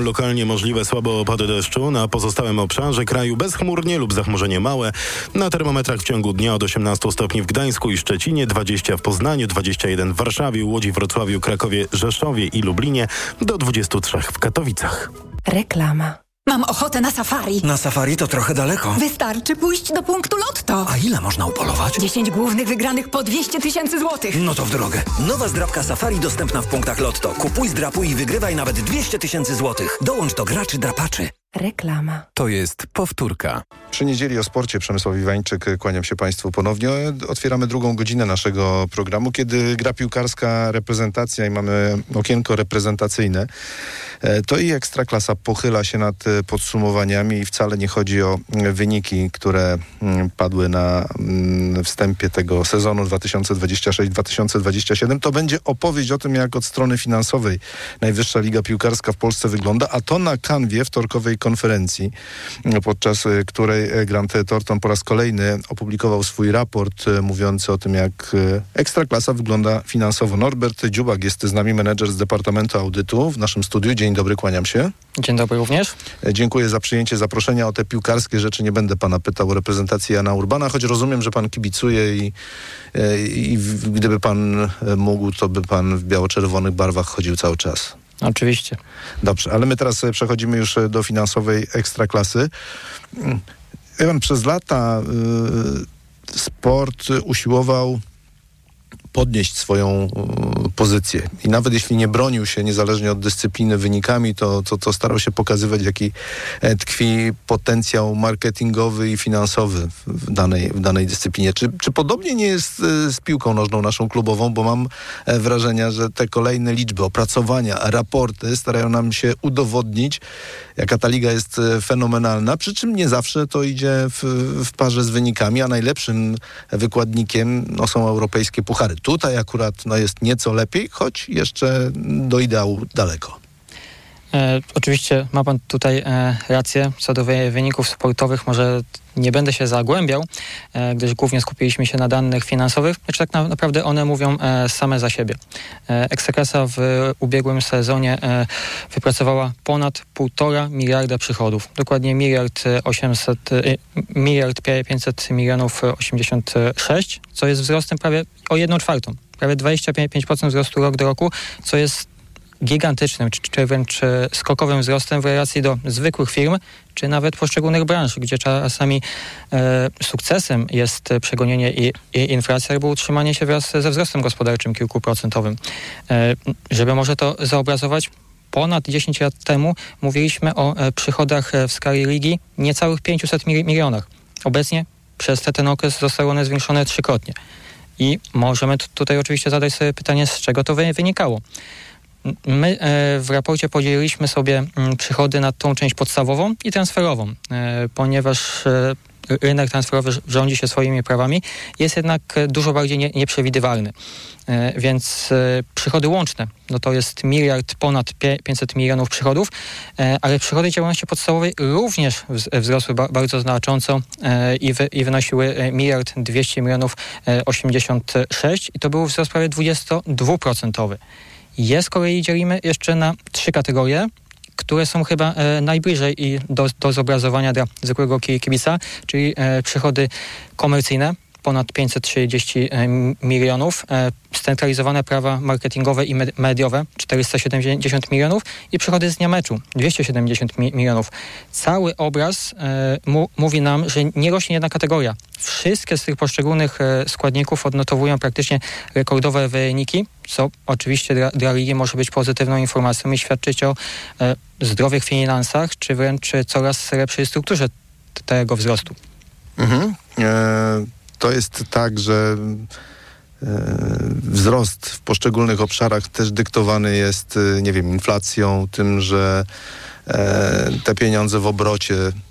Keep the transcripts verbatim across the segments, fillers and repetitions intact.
wieczorem lokalnie możliwe słabe opady deszczu. Na pozostałym obszarze kraju bezchmurnie lub zachmurzenie małe. Na termometrach w ciągu dnia od osiemnastu stopni w Gdańsku i Szczecinie, dwadzieścia w Poznaniu, dwadzieścia jeden w Warszawie, Łodzi, Wrocławiu, Krakowie, Rzeszowie i Lublinie, do dwudziestu trzech w Katowicach. Reklama. Mam ochotę na safari. Na safari to trochę daleko. Wystarczy pójść do punktu Lotto. A ile można upolować? dziesięć głównych wygranych po dwieście tysięcy złotych. No to w drogę. Nowa zdrabka safari dostępna w punktach Lotto. Kupuj, zdrapuj i wygrywaj nawet dwieście tysięcy złotych. Dołącz do graczy drapaczy. Reklama. To jest powtórka. Przy niedzieli o sporcie Przemysław Iwańczyk, kłaniam się Państwu ponownie. Otwieramy drugą godzinę naszego programu, kiedy gra piłkarska reprezentacja i mamy okienko reprezentacyjne. To i Ekstraklasa pochyla się nad podsumowaniami i wcale nie chodzi o wyniki, które padły na wstępie tego sezonu dwa tysiące dwudziesty szósty dwa tysiące dwudziesty siódmy. To będzie opowieść o tym, jak od strony finansowej Najwyższa Liga Piłkarska w Polsce wygląda, a to na kanwie wtorkowej konferencji, podczas której Grant Thornton po raz kolejny opublikował swój raport mówiący o tym, jak Ekstraklasa wygląda finansowo. Norbert Dziubak jest z nami, menedżer z Departamentu Audytu w naszym studiu. Dzień dobry, kłaniam się. Dzień dobry również. Dziękuję za przyjęcie zaproszenia. O te piłkarskie rzeczy nie będę pana pytał o reprezentację Jana Urbana, choć rozumiem, że pan kibicuje i, i, i gdyby pan mógł, to by pan w biało-czerwonych barwach chodził cały czas. Oczywiście. Dobrze, ale my teraz przechodzimy już do finansowej Ekstraklasy. Pan przez lata y, sport usiłował podnieść swoją y, pozycję. I nawet jeśli nie bronił się niezależnie od dyscypliny wynikami, to, to, to starał się pokazywać, jaki e, tkwi potencjał marketingowy i finansowy w danej, w danej dyscyplinie. Czy, czy podobnie nie jest y, z piłką nożną naszą klubową? Bo mam e, wrażenie, że te kolejne liczby, opracowania, raporty starają nam się udowodnić, jaka ta liga jest e, fenomenalna, przy czym nie zawsze to idzie w, w parze z wynikami, a najlepszym wykładnikiem no, są europejskie puchary. Tutaj akurat no, jest nieco lepiej, choć jeszcze do ideału daleko. E, oczywiście ma pan tutaj e, rację co do wy- wyników sportowych. Może nie będę się zagłębiał, e, gdyż głównie skupiliśmy się na danych finansowych. Lecz tak na, naprawdę one mówią e, same za siebie. E, Ekstraklasa w ubiegłym sezonie e, wypracowała ponad półtora miliarda przychodów. Dokładnie miliard osiemset, e, miliard pięćset milionów osiemdziesiąt sześć, co jest wzrostem prawie o jedną czwartą. Prawie dwadzieścia pięć procent wzrostu rok do roku, co jest gigantycznym, czy, czy wręcz skokowym wzrostem w relacji do zwykłych firm, czy nawet poszczególnych branż, gdzie czasami e, sukcesem jest przegonienie i, i inflacji albo utrzymanie się wraz ze wzrostem gospodarczym kilkuprocentowym. E, żeby może to zobrazować, ponad dziesięć lat temu mówiliśmy o e, przychodach w skali ligi niecałych pięćset milionach. Obecnie przez ten okres zostały one zwiększone trzykrotnie. I możemy t- tutaj oczywiście zadać sobie pytanie, z czego to wy- wynikało. My e, w raporcie podzieliliśmy sobie m, przychody na tą część podstawową i transferową, e, ponieważ e, rynek transferowy rządzi się swoimi prawami, jest jednak dużo bardziej nie, nieprzewidywalny. E, więc e, przychody łączne, no to jest miliard ponad pięćset milionów przychodów, e, ale przychody działalności podstawowej również wz- wzrosły ba- bardzo znacząco e, i, wy- i wynosiły miliard dwieście milionów e, osiemdziesiąt sześć i to był wzrost prawie dwudziestodwuprocentowy. Je z kolei dzielimy jeszcze na trzy kategorie, które są chyba e, najbliżej i do, do zobrazowania dla zwykłego kibica, czyli e, przychody komercyjne, ponad pięćset trzydzieści milionów, e, scentralizowane prawa marketingowe i med- mediowe, czterysta siedemdziesiąt milionów i przychody z dnia meczu, dwieście siedemdziesiąt mi- milionów. Cały obraz e, mu- mówi nam, że nie rośnie jedna kategoria. Wszystkie z tych poszczególnych e, składników odnotowują praktycznie rekordowe wyniki, co oczywiście dla, dla ligi może być pozytywną informacją i świadczyć o e, zdrowych finansach, czy wręcz coraz lepszej strukturze t- tego wzrostu. Mhm. E- To jest tak, że e, wzrost w poszczególnych obszarach też dyktowany jest, nie wiem, inflacją, tym, że e, te pieniądze w obrocie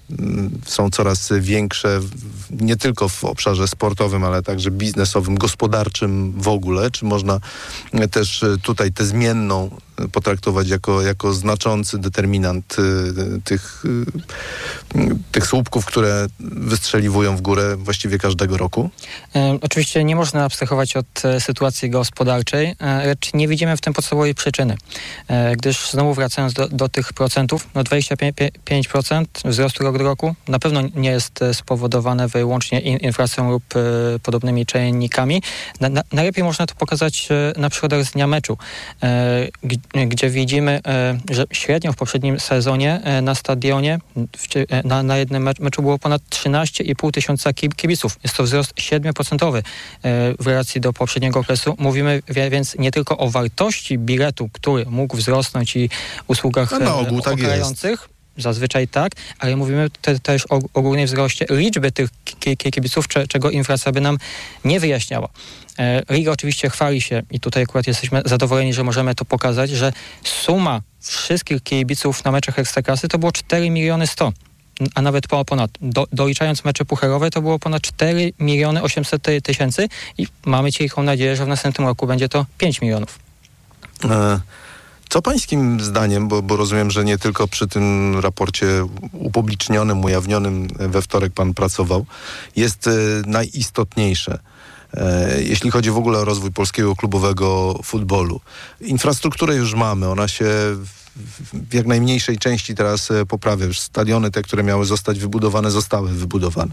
są coraz większe, nie tylko w obszarze sportowym, ale także biznesowym, gospodarczym w ogóle? Czy można też tutaj tę zmienną potraktować jako, jako znaczący determinant y, tych, y, tych słupków, które wystrzeliwują w górę właściwie każdego roku? E, oczywiście nie można abstrahować od e, sytuacji gospodarczej, e, lecz nie widzimy w tym podstawowej przyczyny. E, gdyż znowu wracając do, do tych procentów, no dwadzieścia pięć procent wzrostu rok do roku na pewno nie jest spowodowane wyłącznie in, inflacją lub e, podobnymi czynnikami. Na, na, najlepiej można to pokazać e, na przykładach z dnia meczu, e, gdzie widzimy, że średnio w poprzednim sezonie na stadionie na, na jednym meczu było ponad trzynaście i pół tysiąca kibiców. Jest to wzrost siedem procent w relacji do poprzedniego okresu. Mówimy więc nie tylko o wartości biletu, który mógł wzrosnąć i usługach no, na ogół tak okrających. Zazwyczaj tak, ale mówimy te, też o ogólnej wzroście liczby tych kibiców, czego inflacja by nam nie wyjaśniała. Liga oczywiście chwali się i tutaj akurat jesteśmy zadowoleni, że możemy to pokazać, że suma wszystkich kibiców na meczach Ekstraklasy to było cztery miliony sto, a nawet ponad. Do, doliczając mecze pucharowe to było ponad cztery miliony osiemset tysięcy i mamy cichą nadzieję, że w następnym roku będzie to pięć milionów. E- Co pańskim zdaniem, bo, bo rozumiem, że nie tylko przy tym raporcie upublicznionym, ujawnionym we wtorek pan pracował, jest e, najistotniejsze, e, jeśli chodzi w ogóle o rozwój polskiego klubowego futbolu? Infrastrukturę już mamy, ona się w, w jak najmniejszej części teraz e, poprawia. Już stadiony te, które miały zostać wybudowane, zostały wybudowane.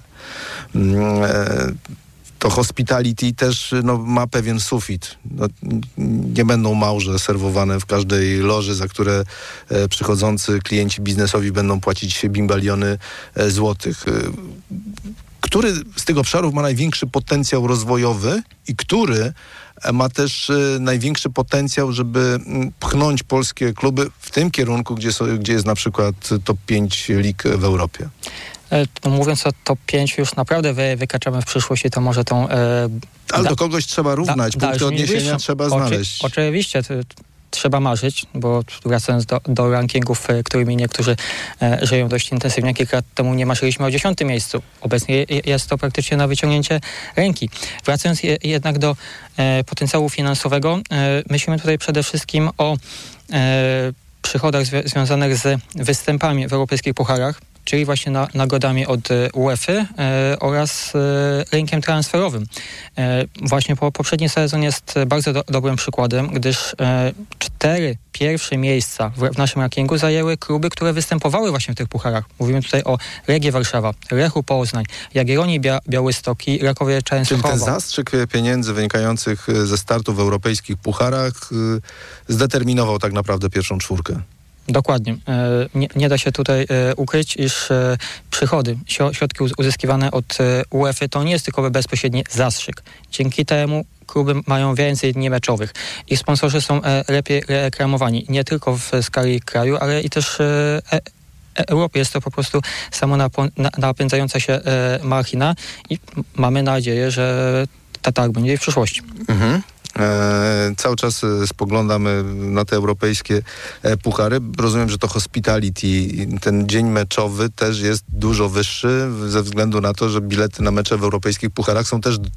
E, To hospitality też no, ma pewien sufit. No, nie będą małże serwowane w każdej loży, za które e, przychodzący klienci biznesowi będą płacić bimbaliony e, złotych. E, który z tych obszarów ma największy potencjał rozwojowy i który ma też e, największy potencjał, żeby m, pchnąć polskie kluby w tym kierunku, gdzie, so, gdzie jest na przykład top pięć lig w Europie? Mówiąc o top pięć, już naprawdę wy, wykaczamy w przyszłości, to może tą... E, Ale da, do kogoś trzeba równać, da, punkty odniesienia bliższą. trzeba znaleźć. Oczy, oczywiście, to, trzeba marzyć, bo wracając do, do rankingów, którymi niektórzy e, żyją dość intensywnie, kilka lat temu nie marzyliśmy o dziesiątym miejscu. Obecnie jest to praktycznie na wyciągnięcie ręki. Wracając je, jednak do e, potencjału finansowego, e, myślimy tutaj przede wszystkim o e, przychodach zwi- związanych z występami w europejskich pucharach, czyli właśnie na, nagrodami od UEFA e, oraz e, rynkiem transferowym. E, właśnie po, poprzedni sezon jest bardzo do, dobrym przykładem, gdyż e, cztery pierwsze miejsca w, w naszym rankingu zajęły kluby, które występowały właśnie w tych pucharach. Mówimy tutaj o Legię Warszawa, Lechu Poznań, Jagiellonii Bia- Białystok i Rakowie Częstochowa. Czyli ten zastrzyk pieniędzy wynikających ze startu w europejskich pucharach y, zdeterminował tak naprawdę pierwszą czwórkę. Dokładnie. Nie, nie da się tutaj ukryć, iż przychody, środki uzyskiwane od UEFA to nie jest tylko bezpośredni zastrzyk. Dzięki temu kluby mają więcej dni meczowych. Ich sponsorzy są lepiej reklamowani, nie tylko w skali kraju, ale i też Europy. Jest to po prostu samo napędzająca się machina i mamy nadzieję, że tak będzie i w przyszłości. Mhm. E, cały czas e, spoglądamy na te europejskie e, puchary. Rozumiem, że to hospitality, ten dzień meczowy też jest dużo wyższy ze względu na to, że bilety na mecze w europejskich pucharach są też e,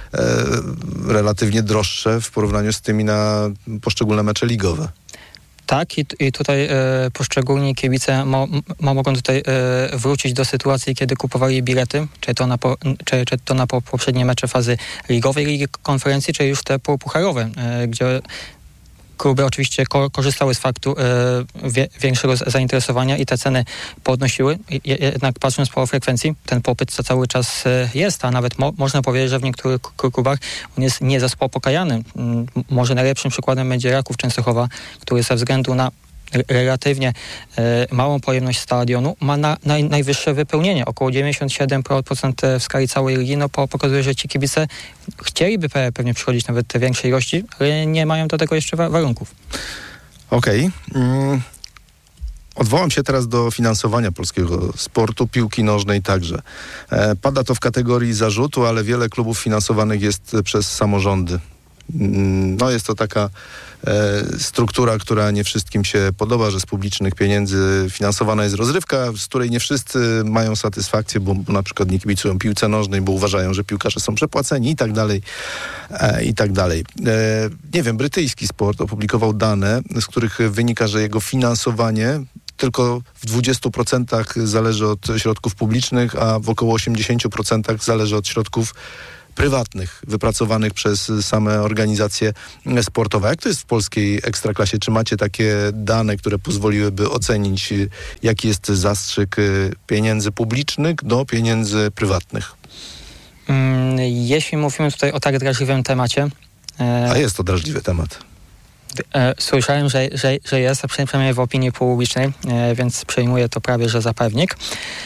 relatywnie droższe w porównaniu z tymi na poszczególne mecze ligowe. Tak, i, i tutaj e, poszczególni kibice mo, mo, mogą tutaj e, wrócić do sytuacji, kiedy kupowali bilety, czy to na, po, czy, czy to na po, poprzednie mecze fazy ligowej, Ligi Konferencji, czy już te pucharowe, e, gdzie kluby oczywiście ko- korzystały z faktu e, wie, większego zainteresowania i te ceny podnosiły. Je, jednak patrząc po frekwencji, ten popyt co cały czas e, jest, a nawet mo- można powiedzieć, że w niektórych k- klubach on jest niezaspokajany. M- może najlepszym przykładem będzie Raków Częstochowa, który ze względu na relatywnie e, małą pojemność stadionu ma na, naj, najwyższe wypełnienie, około dziewięćdziesiąt siedem procent w skali całej ligi. No po, pokazuje, że ci kibice chcieliby pe, pewnie przychodzić nawet te większej ilości, ale nie mają do tego jeszcze wa- warunków. Okej. Okay. Mm. Odwołam się teraz do finansowania polskiego sportu, piłki nożnej także. E, pada to w kategorii zarzutu, ale wiele klubów finansowanych jest przez samorządy. No jest to taka e, struktura, która nie wszystkim się podoba, że z publicznych pieniędzy finansowana jest rozrywka, z której nie wszyscy mają satysfakcję, bo, bo na przykład nie kibicują piłce nożnej, bo uważają, że piłkarze są przepłaceni i tak dalej, e, i tak dalej. E, nie wiem, brytyjski sport opublikował dane, z których wynika, że jego finansowanie tylko w dwudziestu procentach zależy od środków publicznych, a w około osiemdziesięciu procentach zależy od środków prywatnych, wypracowanych przez same organizacje sportowe. Jak to jest w polskiej Ekstraklasie? Czy macie takie dane, które pozwoliłyby ocenić, jaki jest zastrzyk pieniędzy publicznych do pieniędzy prywatnych? Jeśli mówimy tutaj o tak drażliwym temacie... A jest to drażliwy temat. Słyszałem, że, że, że jest, a przynajmniej w opinii publicznej, więc przyjmuję to prawie, że za pewnik.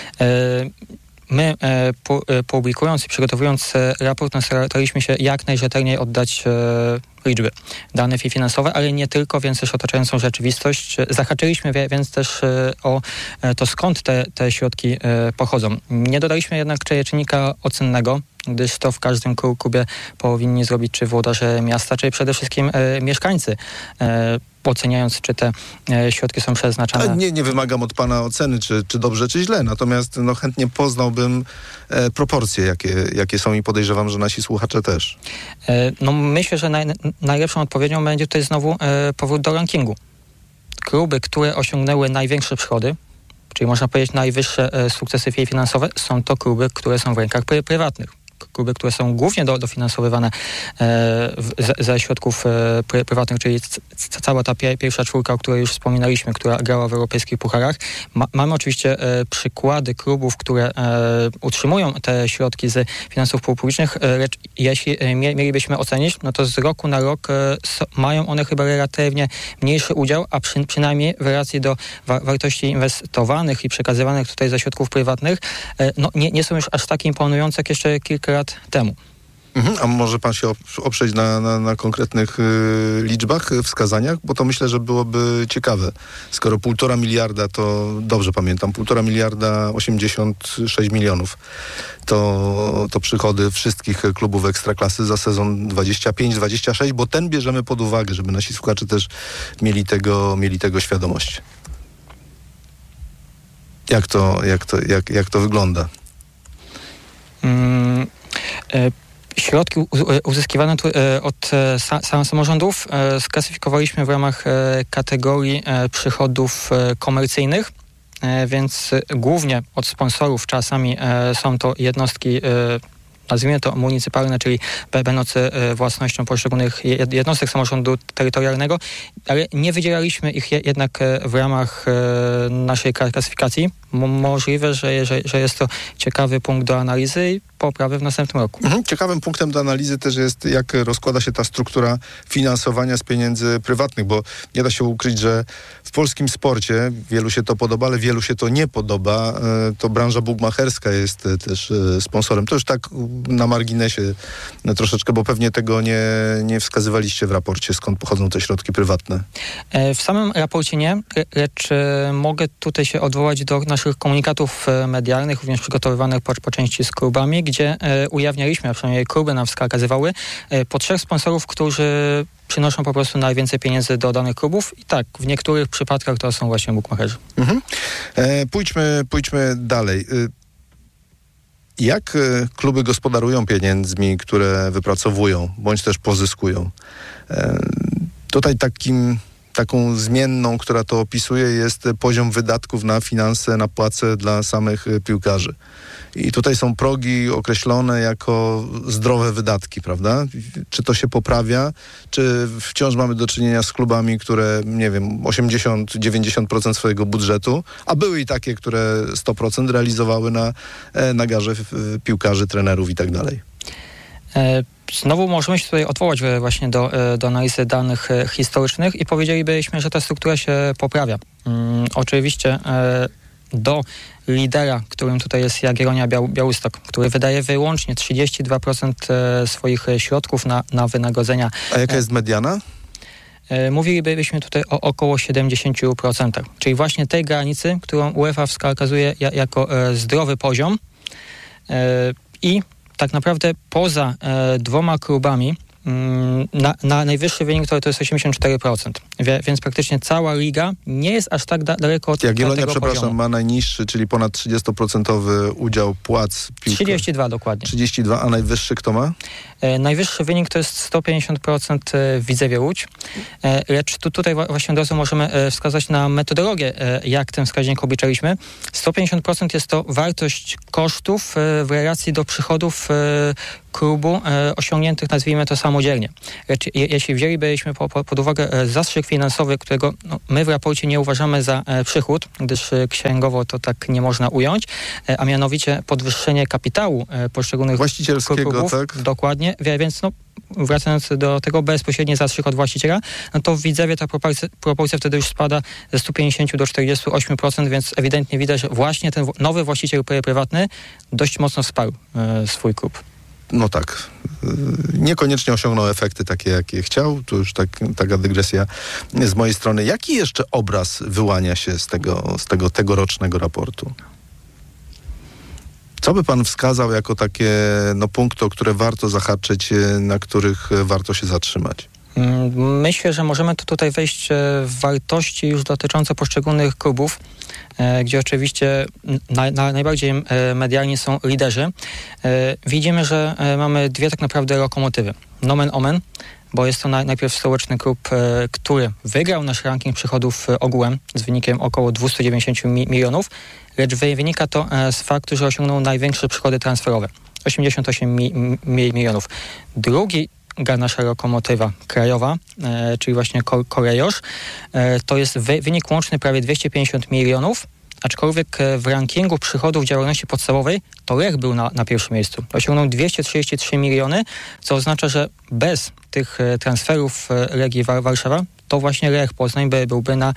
My e, pu, e, publikując i przygotowując e, raport, no, staraliśmy się jak najrzetelniej oddać e, liczby, dane finansowe, ale nie tylko, więc też otaczającą rzeczywistość. Zahaczyliśmy wie, więc też e, o e, to, skąd te, te środki e, pochodzą. Nie dodaliśmy jednak czynnika ocennego, gdyż to w każdym klubie powinni zrobić czy włodarze miasta, czy przede wszystkim e, mieszkańcy, e, oceniając, czy te e, środki są przeznaczane. Nie, nie wymagam od pana oceny, czy, czy dobrze, czy źle, natomiast no, chętnie poznałbym e, proporcje, jakie, jakie są i podejrzewam, że nasi słuchacze też. E, no myślę, że naj, najlepszą odpowiedzią będzie tutaj znowu e, powrót do rankingu. Kluby, które osiągnęły największe przychody, czyli można powiedzieć najwyższe e, sukcesy finansowe, są to kluby, które są w rękach pry, prywatnych. Kluby, które są głównie do, dofinansowywane e, w, ze, ze środków e, pry, prywatnych, czyli c, c, cała ta pie, pierwsza czwórka, o której już wspominaliśmy, która grała w europejskich pucharach. Ma, mamy oczywiście e, przykłady klubów, które e, utrzymują te środki z finansów publicznych, e, lecz jeśli e, mielibyśmy ocenić, no to z roku na rok e, so, mają one chyba relatywnie mniejszy udział, a przy, przynajmniej w relacji do wa, wartości inwestowanych i przekazywanych tutaj ze środków prywatnych, e, no nie, nie są już aż tak imponujące jak jeszcze kilka lat temu. Mhm, a może pan się oprzeć na, na, na konkretnych y, liczbach, wskazaniach? Bo to myślę, że byłoby ciekawe. Skoro półtora miliarda, to dobrze pamiętam, półtora miliarda osiemdziesiąt sześć milionów to, to przychody wszystkich klubów Ekstraklasy za sezon dwadzieścia pięć dwadzieścia sześć, bo ten bierzemy pod uwagę, żeby nasi słuchacze też mieli tego, mieli tego świadomość. Jak to, jak to, jak, jak to wygląda? Mm, e, Środki uzyskiwane tu, e, od sa, samorządów e, sklasyfikowaliśmy w ramach e, kategorii e, przychodów e, komercyjnych, e, więc e, głównie od sponsorów czasami e, są to jednostki e, nazwijmy to municypalne, czyli będące własnością poszczególnych jednostek samorządu terytorialnego, ale nie wydzielaliśmy ich jednak w ramach naszej klasyfikacji. Możliwe, że, że, że jest to ciekawy punkt do analizy i poprawy w następnym roku. Mhm. Ciekawym punktem do analizy też jest, jak rozkłada się ta struktura finansowania z pieniędzy prywatnych, bo nie da się ukryć, że w polskim sporcie wielu się to podoba, ale wielu się to nie podoba. To branża bukmacherska jest też sponsorem. To już tak na marginesie troszeczkę, bo pewnie tego nie, nie wskazywaliście w raporcie, skąd pochodzą te środki prywatne. W samym raporcie nie, lecz mogę tutaj się odwołać do naszych komunikatów medialnych, również przygotowywanych po, po części z klubami, gdzie e, ujawnialiśmy, a przynajmniej kluby nam wskazywały, e, po trzech sponsorów, którzy przynoszą po prostu najwięcej pieniędzy do danych klubów i tak, w niektórych przypadkach to są właśnie bukmacherzy. Mhm. E, pójdźmy, pójdźmy dalej. Jak e, kluby gospodarują pieniędzmi, które wypracowują, bądź też pozyskują? E, tutaj takim Taką zmienną, która to opisuje, jest poziom wydatków na finanse, na płace dla samych piłkarzy. I tutaj są progi określone jako zdrowe wydatki, prawda? Czy to się poprawia, czy wciąż mamy do czynienia z klubami, które, nie wiem, osiemdziesiąt do dziewięćdziesięciu procent swojego budżetu, a były i takie, które sto procent realizowały na, na garze piłkarzy, trenerów i tak dalej. Znowu możemy się tutaj odwołać właśnie do, do analizy danych historycznych i powiedzielibyśmy, że ta struktura się poprawia. Um, oczywiście e, do lidera, którym tutaj jest Jagiellonia Białystok, który wydaje wyłącznie trzydzieści dwa procent swoich środków na, na wynagrodzenia. A jaka jest mediana? Mówilibyśmy tutaj o około siedemdziesiąt procent, czyli właśnie tej granicy, którą UEFA wskazuje jako e, zdrowy poziom e, i tak naprawdę poza e, dwoma klubami na, na najwyższy wynik to, to jest osiemdziesiąt cztery procent, Wie, więc praktycznie cała liga nie jest aż tak da, daleko od Jagiellonia, tego przepraszam, poziomu. ma najniższy, czyli ponad trzydzieści procent udział płac piłki. trzydzieści dwa dokładnie. trzydzieści dwa, a najwyższy kto ma? E, najwyższy wynik to jest sto pięćdziesiąt procent w Widzewie Łódź, e, lecz tu, tutaj właśnie od razu możemy e, wskazać na metodologię, e, jak ten wskaźnik obliczaliśmy. sto pięćdziesiąt procent jest to wartość kosztów e, w relacji do przychodów e, klubu e, osiągniętych, nazwijmy to, samodzielnie. Lecz je, jeśli wzięlibyśmy po, po, pod uwagę e, zastrzyk finansowy, którego no, my w raporcie nie uważamy za e, przychód, gdyż e, księgowo to tak nie można ująć, e, a mianowicie podwyższenie kapitału e, poszczególnych właścicielskiego, klubów. tak? Dokładnie, wie, więc no, wracając do tego, bezpośredni zastrzyk od właściciela, no to w Widzewie ta proporcja, proporcja wtedy już spada ze sto pięćdziesiąt do czterdziestu ośmiu procent, więc ewidentnie widać, że właśnie ten nowy właściciel prywatny dość mocno wsparł e, swój klub. No tak. Niekoniecznie osiągnął efekty takie, jakie chciał. Tu już tak, taka dygresja z mojej strony. Jaki jeszcze obraz wyłania się z tego, z tego tegorocznego raportu? Co by pan wskazał jako takie no, punkty, o które warto zahaczyć, na których warto się zatrzymać? Myślę, że możemy tu tutaj wejść w wartości już dotyczące poszczególnych klubów, gdzie oczywiście na, na, najbardziej medialnie są liderzy. Widzimy, że mamy dwie tak naprawdę lokomotywy. Nomen omen, bo jest to na, najpierw stołeczny klub, który wygrał nasz ranking przychodów ogółem z wynikiem około dwieście dziewięćdziesiąt milionów, lecz wynika to z faktu, że osiągnął największe przychody transferowe, osiemdziesiąt osiem mi, mi, milionów. Drugi nasza lokomotywa krajowa, e, czyli właśnie Kolejosz, e, to jest wy, wynik łączny prawie dwieście pięćdziesiąt milionów, aczkolwiek w rankingu przychodów działalności podstawowej to Lech był na, na pierwszym miejscu. Osiągnął dwieście trzydzieści trzy miliony, co oznacza, że bez tych transferów Legii Warszawa to właśnie Lech Poznań by, byłby na,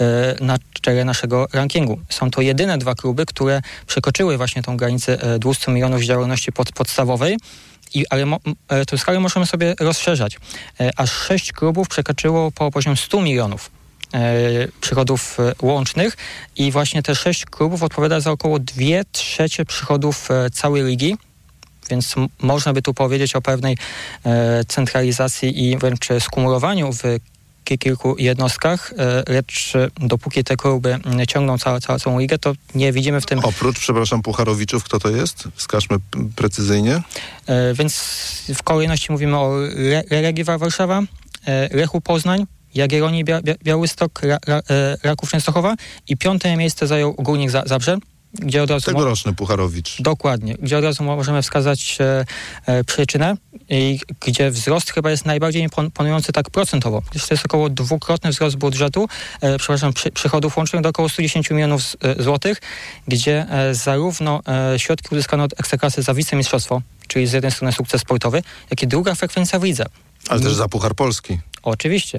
na czele naszego rankingu. Są to jedyne dwa kluby, które przekroczyły właśnie tą granicę dwieście milionów działalności pod, podstawowej. I, ale mo, tę skalę możemy sobie rozszerzać. E, aż sześć klubów przekroczyło po poziom stu milionów e, przychodów e, łącznych i właśnie te sześć klubów odpowiada za około dwie trzecie przychodów e, całej ligi, więc m- można by tu powiedzieć o pewnej e, centralizacji i wręcz skumulowaniu w kilku jednostkach, lecz dopóki te kluby ciągną całą, całą, całą ligę, to nie widzimy w tym... Oprócz, przepraszam, Pucharowiczów, kto to jest? Wskażmy p- precyzyjnie. E, więc w kolejności mówimy o Le- Legii Warszawa, e, Lechu Poznań, Jagiellonii Bia- Bia- Białystok, Ra- Ra- e, Raków Częstochowa i piąte miejsce zajął Górnik Za- Zabrze, gdzie od razu... Tegoroczny Pucharowicz. Dokładnie, gdzie od razu możemy wskazać e, e, przyczynę i gdzie wzrost chyba jest najbardziej imponujący tak procentowo. To jest około dwukrotny wzrost budżetu, e, przepraszam, przy, przychodów łącznych do około sto dziesięć milionów z, e, złotych, gdzie e, zarówno e, środki uzyskane od Ekstraklasy za wicemistrzostwo, czyli z jednej strony sukces sportowy, jak i druga frekwencja w lidze. Ale też za Puchar Polski. Oczywiście.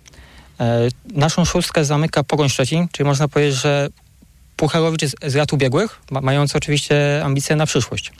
E, naszą szóstkę zamyka Pogoń Szczecin, czyli można powiedzieć, że Pucharowicz z, z lat ubiegłych, ma, mający oczywiście ambicje na przyszłość.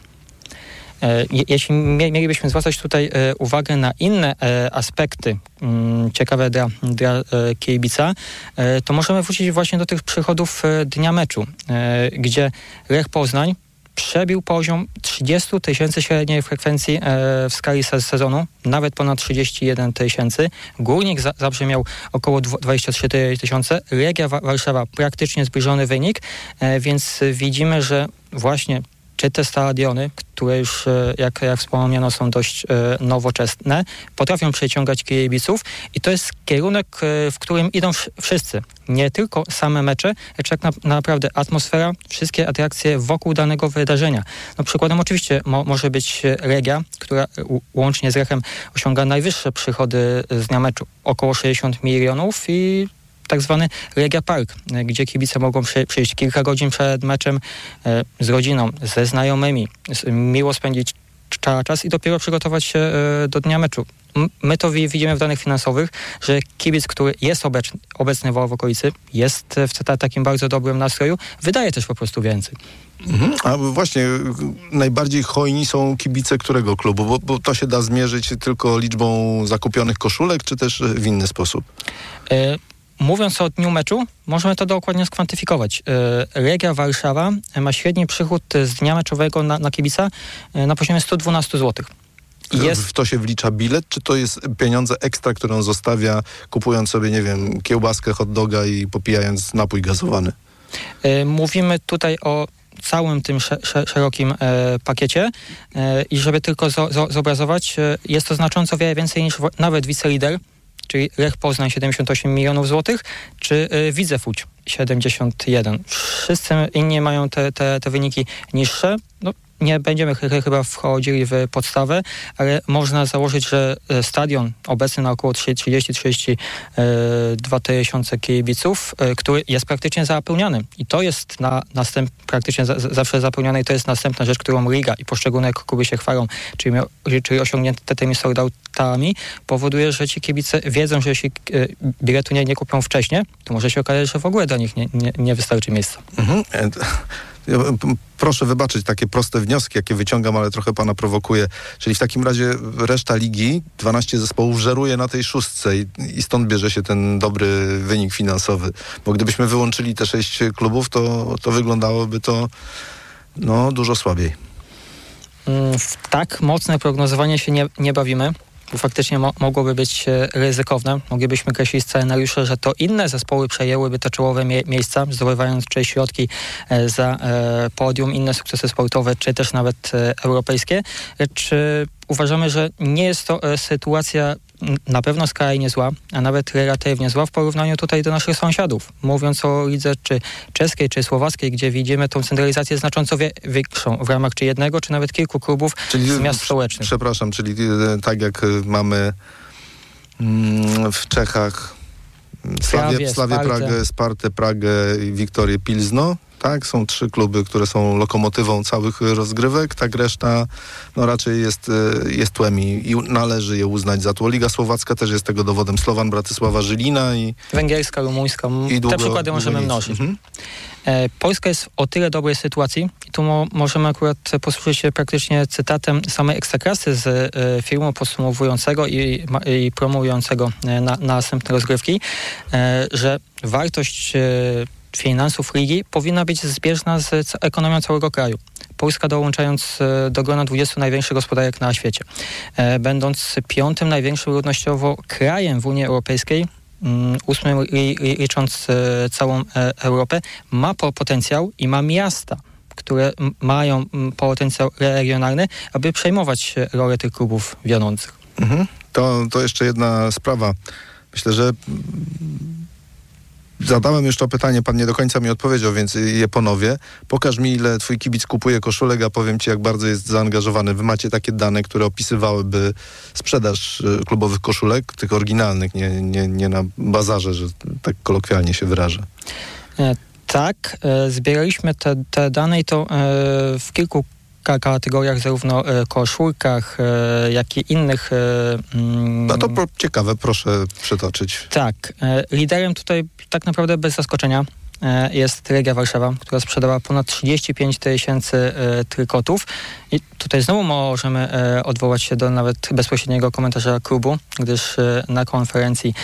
E, jeśli mie, mielibyśmy zwracać tutaj e, uwagę na inne e, aspekty m, ciekawe dla, dla e, kibica, e, to możemy wrócić właśnie do tych przychodów e, dnia meczu, e, gdzie Lech Poznań przebił poziom trzydzieści tysięcy średniej frekwencji e, w skali se- sezonu, nawet ponad trzydzieści jeden tysięcy. Górnik za- Zabrze miał około dwadzieścia trzy tysiące. Legia Wa- Warszawa praktycznie zbliżony wynik, e, więc widzimy, że właśnie czy te stadiony, które już, jak, jak wspomniano, są dość e, nowoczesne, potrafią przyciągać kibiców i to jest kierunek, e, w którym idą w, wszyscy. Nie tylko same mecze, lecz tak na, naprawdę atmosfera, wszystkie atrakcje wokół danego wydarzenia. No, przykładem oczywiście mo, może być Legia, która u, łącznie z Lechem osiąga najwyższe przychody z dnia meczu, około sześćdziesiąt milionów i tak zwany Legia Park, gdzie kibice mogą przy, przyjść kilka godzin przed meczem e, z rodziną, ze znajomymi, z, miło spędzić cza, czas i dopiero przygotować się e, do dnia meczu. M- my to wi- widzimy w danych finansowych, że kibic, który jest obecny, obecny w, w okolicy, jest w ta, takim bardzo dobrym nastroju, wydaje też po prostu więcej. Mhm. A właśnie, najbardziej hojni są kibice którego klubu? Bo, bo to się da zmierzyć tylko liczbą zakupionych koszulek, czy też w inny sposób? E, Mówiąc o dniu meczu, możemy to dokładnie skwantyfikować. Legia Warszawa ma średni przychód z dnia meczowego na, na kibica na poziomie sto dwanaście złotych. Jest... W to się wlicza bilet, czy to jest pieniądze ekstra, które on zostawia, kupując sobie, nie wiem, kiełbaskę, hot doga i popijając napój gazowany? Mówimy tutaj o całym tym sz- sz- szerokim e, pakiecie e, i żeby tylko zo- zo- zobrazować, e, jest to znacząco wiele więcej niż w- nawet wicelider, czyli Lech Poznań siedemdziesiąt osiem milionów złotych, czy y, Widzew Łódź siedemdziesiąt jeden. Wszyscy inni mają te, te, te wyniki niższe. No, nie będziemy ch- ch- chyba wchodzili w podstawę, ale można założyć, że stadion obecny na około trzydzieści trzydzieści dwa tysiące kibiców, y, który jest praktycznie zapełniany. I to jest na następ, praktycznie za, zawsze zapełniony i to jest następna rzecz, którą liga i poszczególne kluby się chwalą, czyli, czyli osiągnięte tymi sold-outami, powoduje, że ci kibice wiedzą, że jeśli y, biletu nie, nie kupią wcześniej, to może się okazać, że w ogóle dla nich nie, nie, nie wystarczy miejsca. Mhm. Proszę wybaczyć takie proste wnioski, jakie wyciągam, ale trochę pana prowokuję. Czyli w takim razie reszta ligi, dwanaście zespołów żeruje na tej szóstce i, i stąd bierze się ten dobry wynik finansowy. Bo gdybyśmy wyłączyli te sześć klubów, to, to wyglądałoby to no, dużo słabiej. W tak mocne prognozowanie się nie, nie bawimy. Bo faktycznie mo- mogłoby być e, ryzykowne. Moglibyśmy kreślić scenariusze, że to inne zespoły przejęłyby te czołowe mie- miejsca, zdobywając czy środki e, za e, podium, inne sukcesy sportowe, czy też nawet e, europejskie. Lecz e, uważamy, że nie jest to e, sytuacja na pewno skrajnie zła, a nawet relatywnie zła w porównaniu tutaj do naszych sąsiadów. Mówiąc o lidze czy czeskiej, czy słowackiej, gdzie widzimy tą centralizację znacząco wie- większą w ramach czy jednego, czy nawet kilku klubów czyli, z miast stołecznych. Przepraszam, czyli tak jak mamy mm, w Czechach Slawię, Slawię Pragę, Spartę Pragę i Wiktorię Pilzno, tak? Są trzy kluby, które są lokomotywą całych rozgrywek, tak reszta no raczej jest, jest tłem i, i należy je uznać za tło. Liga Słowacka też jest tego dowodem. Slovan Bratysława Żylina i... Węgierska, rumuńska. I długo, te przykłady możemy mnożyć. Mhm. E, Polska jest w o tyle dobrej sytuacji i tu mo- możemy akurat posłużyć się praktycznie cytatem samej Ekstraklasy z e, filmu podsumowującego i, ma, i promującego e, na, na następne rozgrywki, e, że wartość e, finansów ligi powinna być zbieżna z c- ekonomią całego kraju. Polska dołączając e, do grona dwudziestu największych gospodarek na świecie, e, będąc piątym największym ludnościowo krajem w Unii Europejskiej, ósmym licząc e, całą e, Europę, ma po potencjał i ma miasta, które m- mają m, potencjał regionalny, aby przejmować rolę tych klubów wiodących. Mhm. To, to jeszcze jedna sprawa. Myślę, że zadałem już to pytanie, pan nie do końca mi odpowiedział, więc je ponowię. Pokaż mi, ile twój kibic kupuje koszulek, a powiem ci, jak bardzo jest zaangażowany. Wy macie takie dane, które opisywałyby sprzedaż klubowych koszulek, tych oryginalnych, nie, nie, nie na bazarze, że tak kolokwialnie się wyrażę. E, tak, e, zbieraliśmy te, te dane i to e, w kilku kategoriach, zarówno e, koszulkach, e, jak i innych. E, mm, no to pro, ciekawe, proszę przytoczyć. Tak, e, liderem tutaj tak naprawdę bez zaskoczenia e, jest Legia Warszawa, która sprzedała ponad trzydzieści pięć tysięcy e, trykotów i tutaj znowu możemy e, odwołać się do nawet bezpośredniego komentarza klubu, gdyż e, na konferencji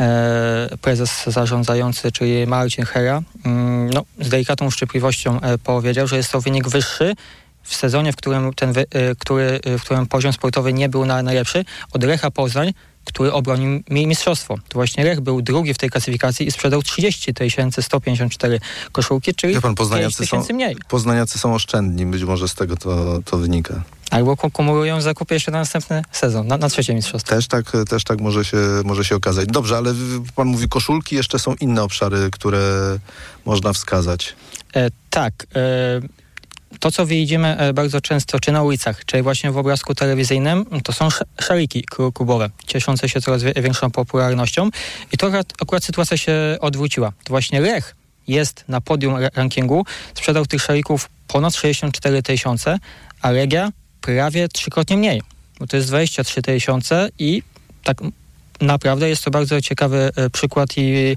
e, prezes zarządzający, czyli Marcin Hera, mm, no, z delikatną uszczypliwością e, powiedział, że jest to wynik wyższy w sezonie, w którym, ten, wy, który, w którym poziom sportowy nie był na najlepszy, od Lecha Poznań, który obronił mistrzostwo. To właśnie Lech był drugi w tej klasyfikacji i sprzedał trzydzieści tysięcy sto pięćdziesiąt cztery koszulki, czyli Wie pan, pięć tysięcy mniej. Poznaniacy są oszczędni, być może z tego to, to wynika. Albo kumulują zakupy jeszcze na następny sezon, na, na trzecie mistrzostwo. Też tak, też tak może się, może się okazać. Dobrze, ale pan mówi koszulki, jeszcze są inne obszary, które można wskazać. E, tak, e, to, co widzimy bardzo często, czy na ulicach, czy właśnie w obrazku telewizyjnym, to są szaliki klubowe, cieszące się coraz większą popularnością. I to akurat sytuacja się odwróciła. To właśnie Lech jest na podium rankingu, sprzedał tych szalików ponad sześćdziesiąt cztery tysiące, a Legia prawie trzykrotnie mniej. Bo to jest dwadzieścia trzy tysiące i tak naprawdę jest to bardzo ciekawy przykład i,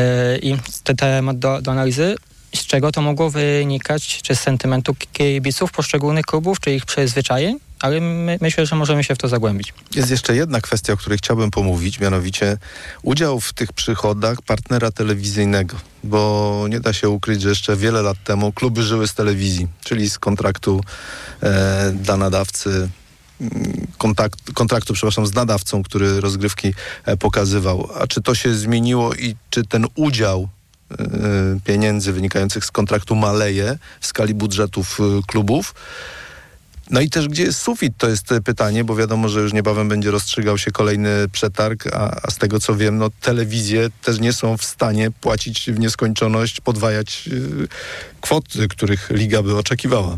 i temat do, do analizy, z czego to mogło wynikać, czy z sentymentu kibiców poszczególnych klubów, czy ich przyzwyczajeń, ale my, myślę, że możemy się w to zagłębić. Jest jeszcze jedna kwestia, o której chciałbym pomówić, mianowicie udział w tych przychodach partnera telewizyjnego, bo nie da się ukryć, że jeszcze wiele lat temu kluby żyły z telewizji, czyli z kontraktu e, dla nadawcy kontakt, kontraktu, przepraszam, z nadawcą, który rozgrywki pokazywał. A czy to się zmieniło i czy ten udział pieniędzy wynikających z kontraktu maleje w skali budżetów klubów? No i też gdzie jest sufit, to jest pytanie, bo wiadomo, że już niebawem będzie rozstrzygał się kolejny przetarg, a, a z tego co wiem, no telewizje też nie są w stanie płacić w nieskończoność, podwajać yy, kwoty, których liga by oczekiwała.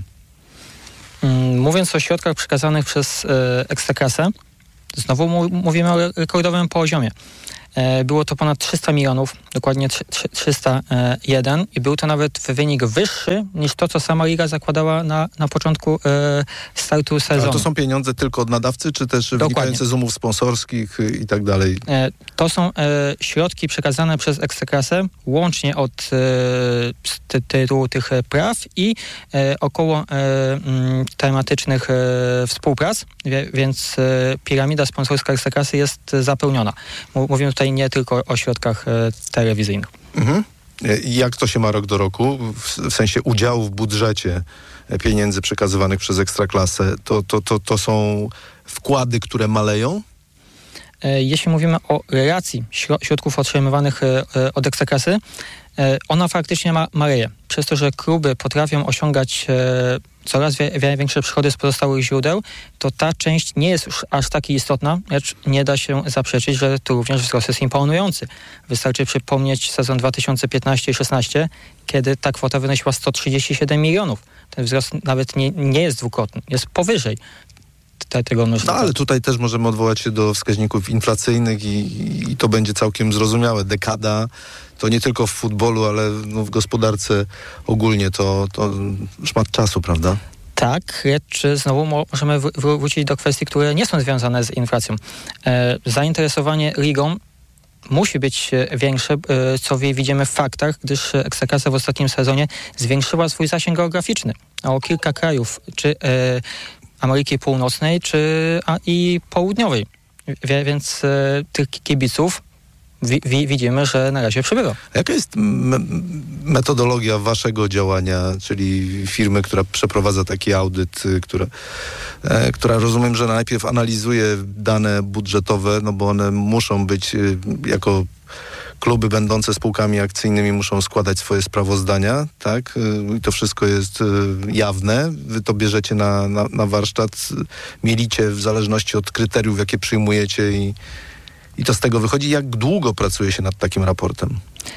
Mówiąc o środkach przekazanych przez e, Ekstraklasę, znowu mu, mówimy o rekordowym poziomie. E, było to ponad trzysta milionów, dokładnie trzysta jeden i był to nawet wynik wyższy niż to, co sama liga zakładała na, na początku e, startu sezonu. Ale to są pieniądze tylko od nadawcy, czy też Dokładnie. wynikające z umów sponsorskich i tak dalej? E, to są e, środki przekazane przez Ekstraklasę łącznie od e, tytułu tych praw i e, około e, m, tematycznych e, współprac, wie, więc e, piramida sponsorska Ekstraklasy jest zapełniona. Mówimy tutaj nie tylko o środkach e, telewizyjnych. Mhm. I jak to się ma rok do roku? W, w sensie udziału w budżecie pieniędzy przekazywanych przez Ekstraklasę, to, to, to, to są wkłady, które maleją? Jeśli mówimy o relacji środków otrzymywanych od Ekstraklasy, ona faktycznie ma, maleje. Przez to, że kluby potrafią osiągać coraz większe przychody z pozostałych źródeł, to ta część nie jest już aż tak istotna, lecz nie da się zaprzeczyć, że tu również wzrost jest imponujący. Wystarczy przypomnieć sezon dwa tysiące piętnasty szesnasty, kiedy ta kwota wynosiła sto trzydzieści siedem milionów. Ten wzrost nawet nie, nie jest dwukrotny, jest powyżej tego mnożnika. No ale tutaj też możemy odwołać się do wskaźników inflacyjnych i, i to będzie całkiem zrozumiałe. Dekada to nie tylko w futbolu, ale no w gospodarce ogólnie to, to szmat czasu, prawda? Tak, lecz znowu mo- możemy w- wrócić do kwestii, które nie są związane z inflacją. E, zainteresowanie ligą musi być większe, e, co widzimy w faktach, gdyż Ekstraklasa w ostatnim sezonie zwiększyła swój zasięg geograficzny o kilka krajów, czy e, Ameryki Północnej, czy a, i Południowej. Wie, więc e, tych kibiców wi, wi, widzimy, że na razie przybywa. A jaka jest me- metodologia waszego działania, czyli firmy, która przeprowadza taki audyt, która, e, która rozumiem, że najpierw analizuje dane budżetowe, no bo one muszą być e, jako kluby będące spółkami akcyjnymi muszą składać swoje sprawozdania, tak? I to wszystko jest jawne. Wy to bierzecie na, na, na warsztat, mielicie w zależności od kryteriów, jakie przyjmujecie i, i to z tego wychodzi. Jak długo pracuje się nad takim raportem?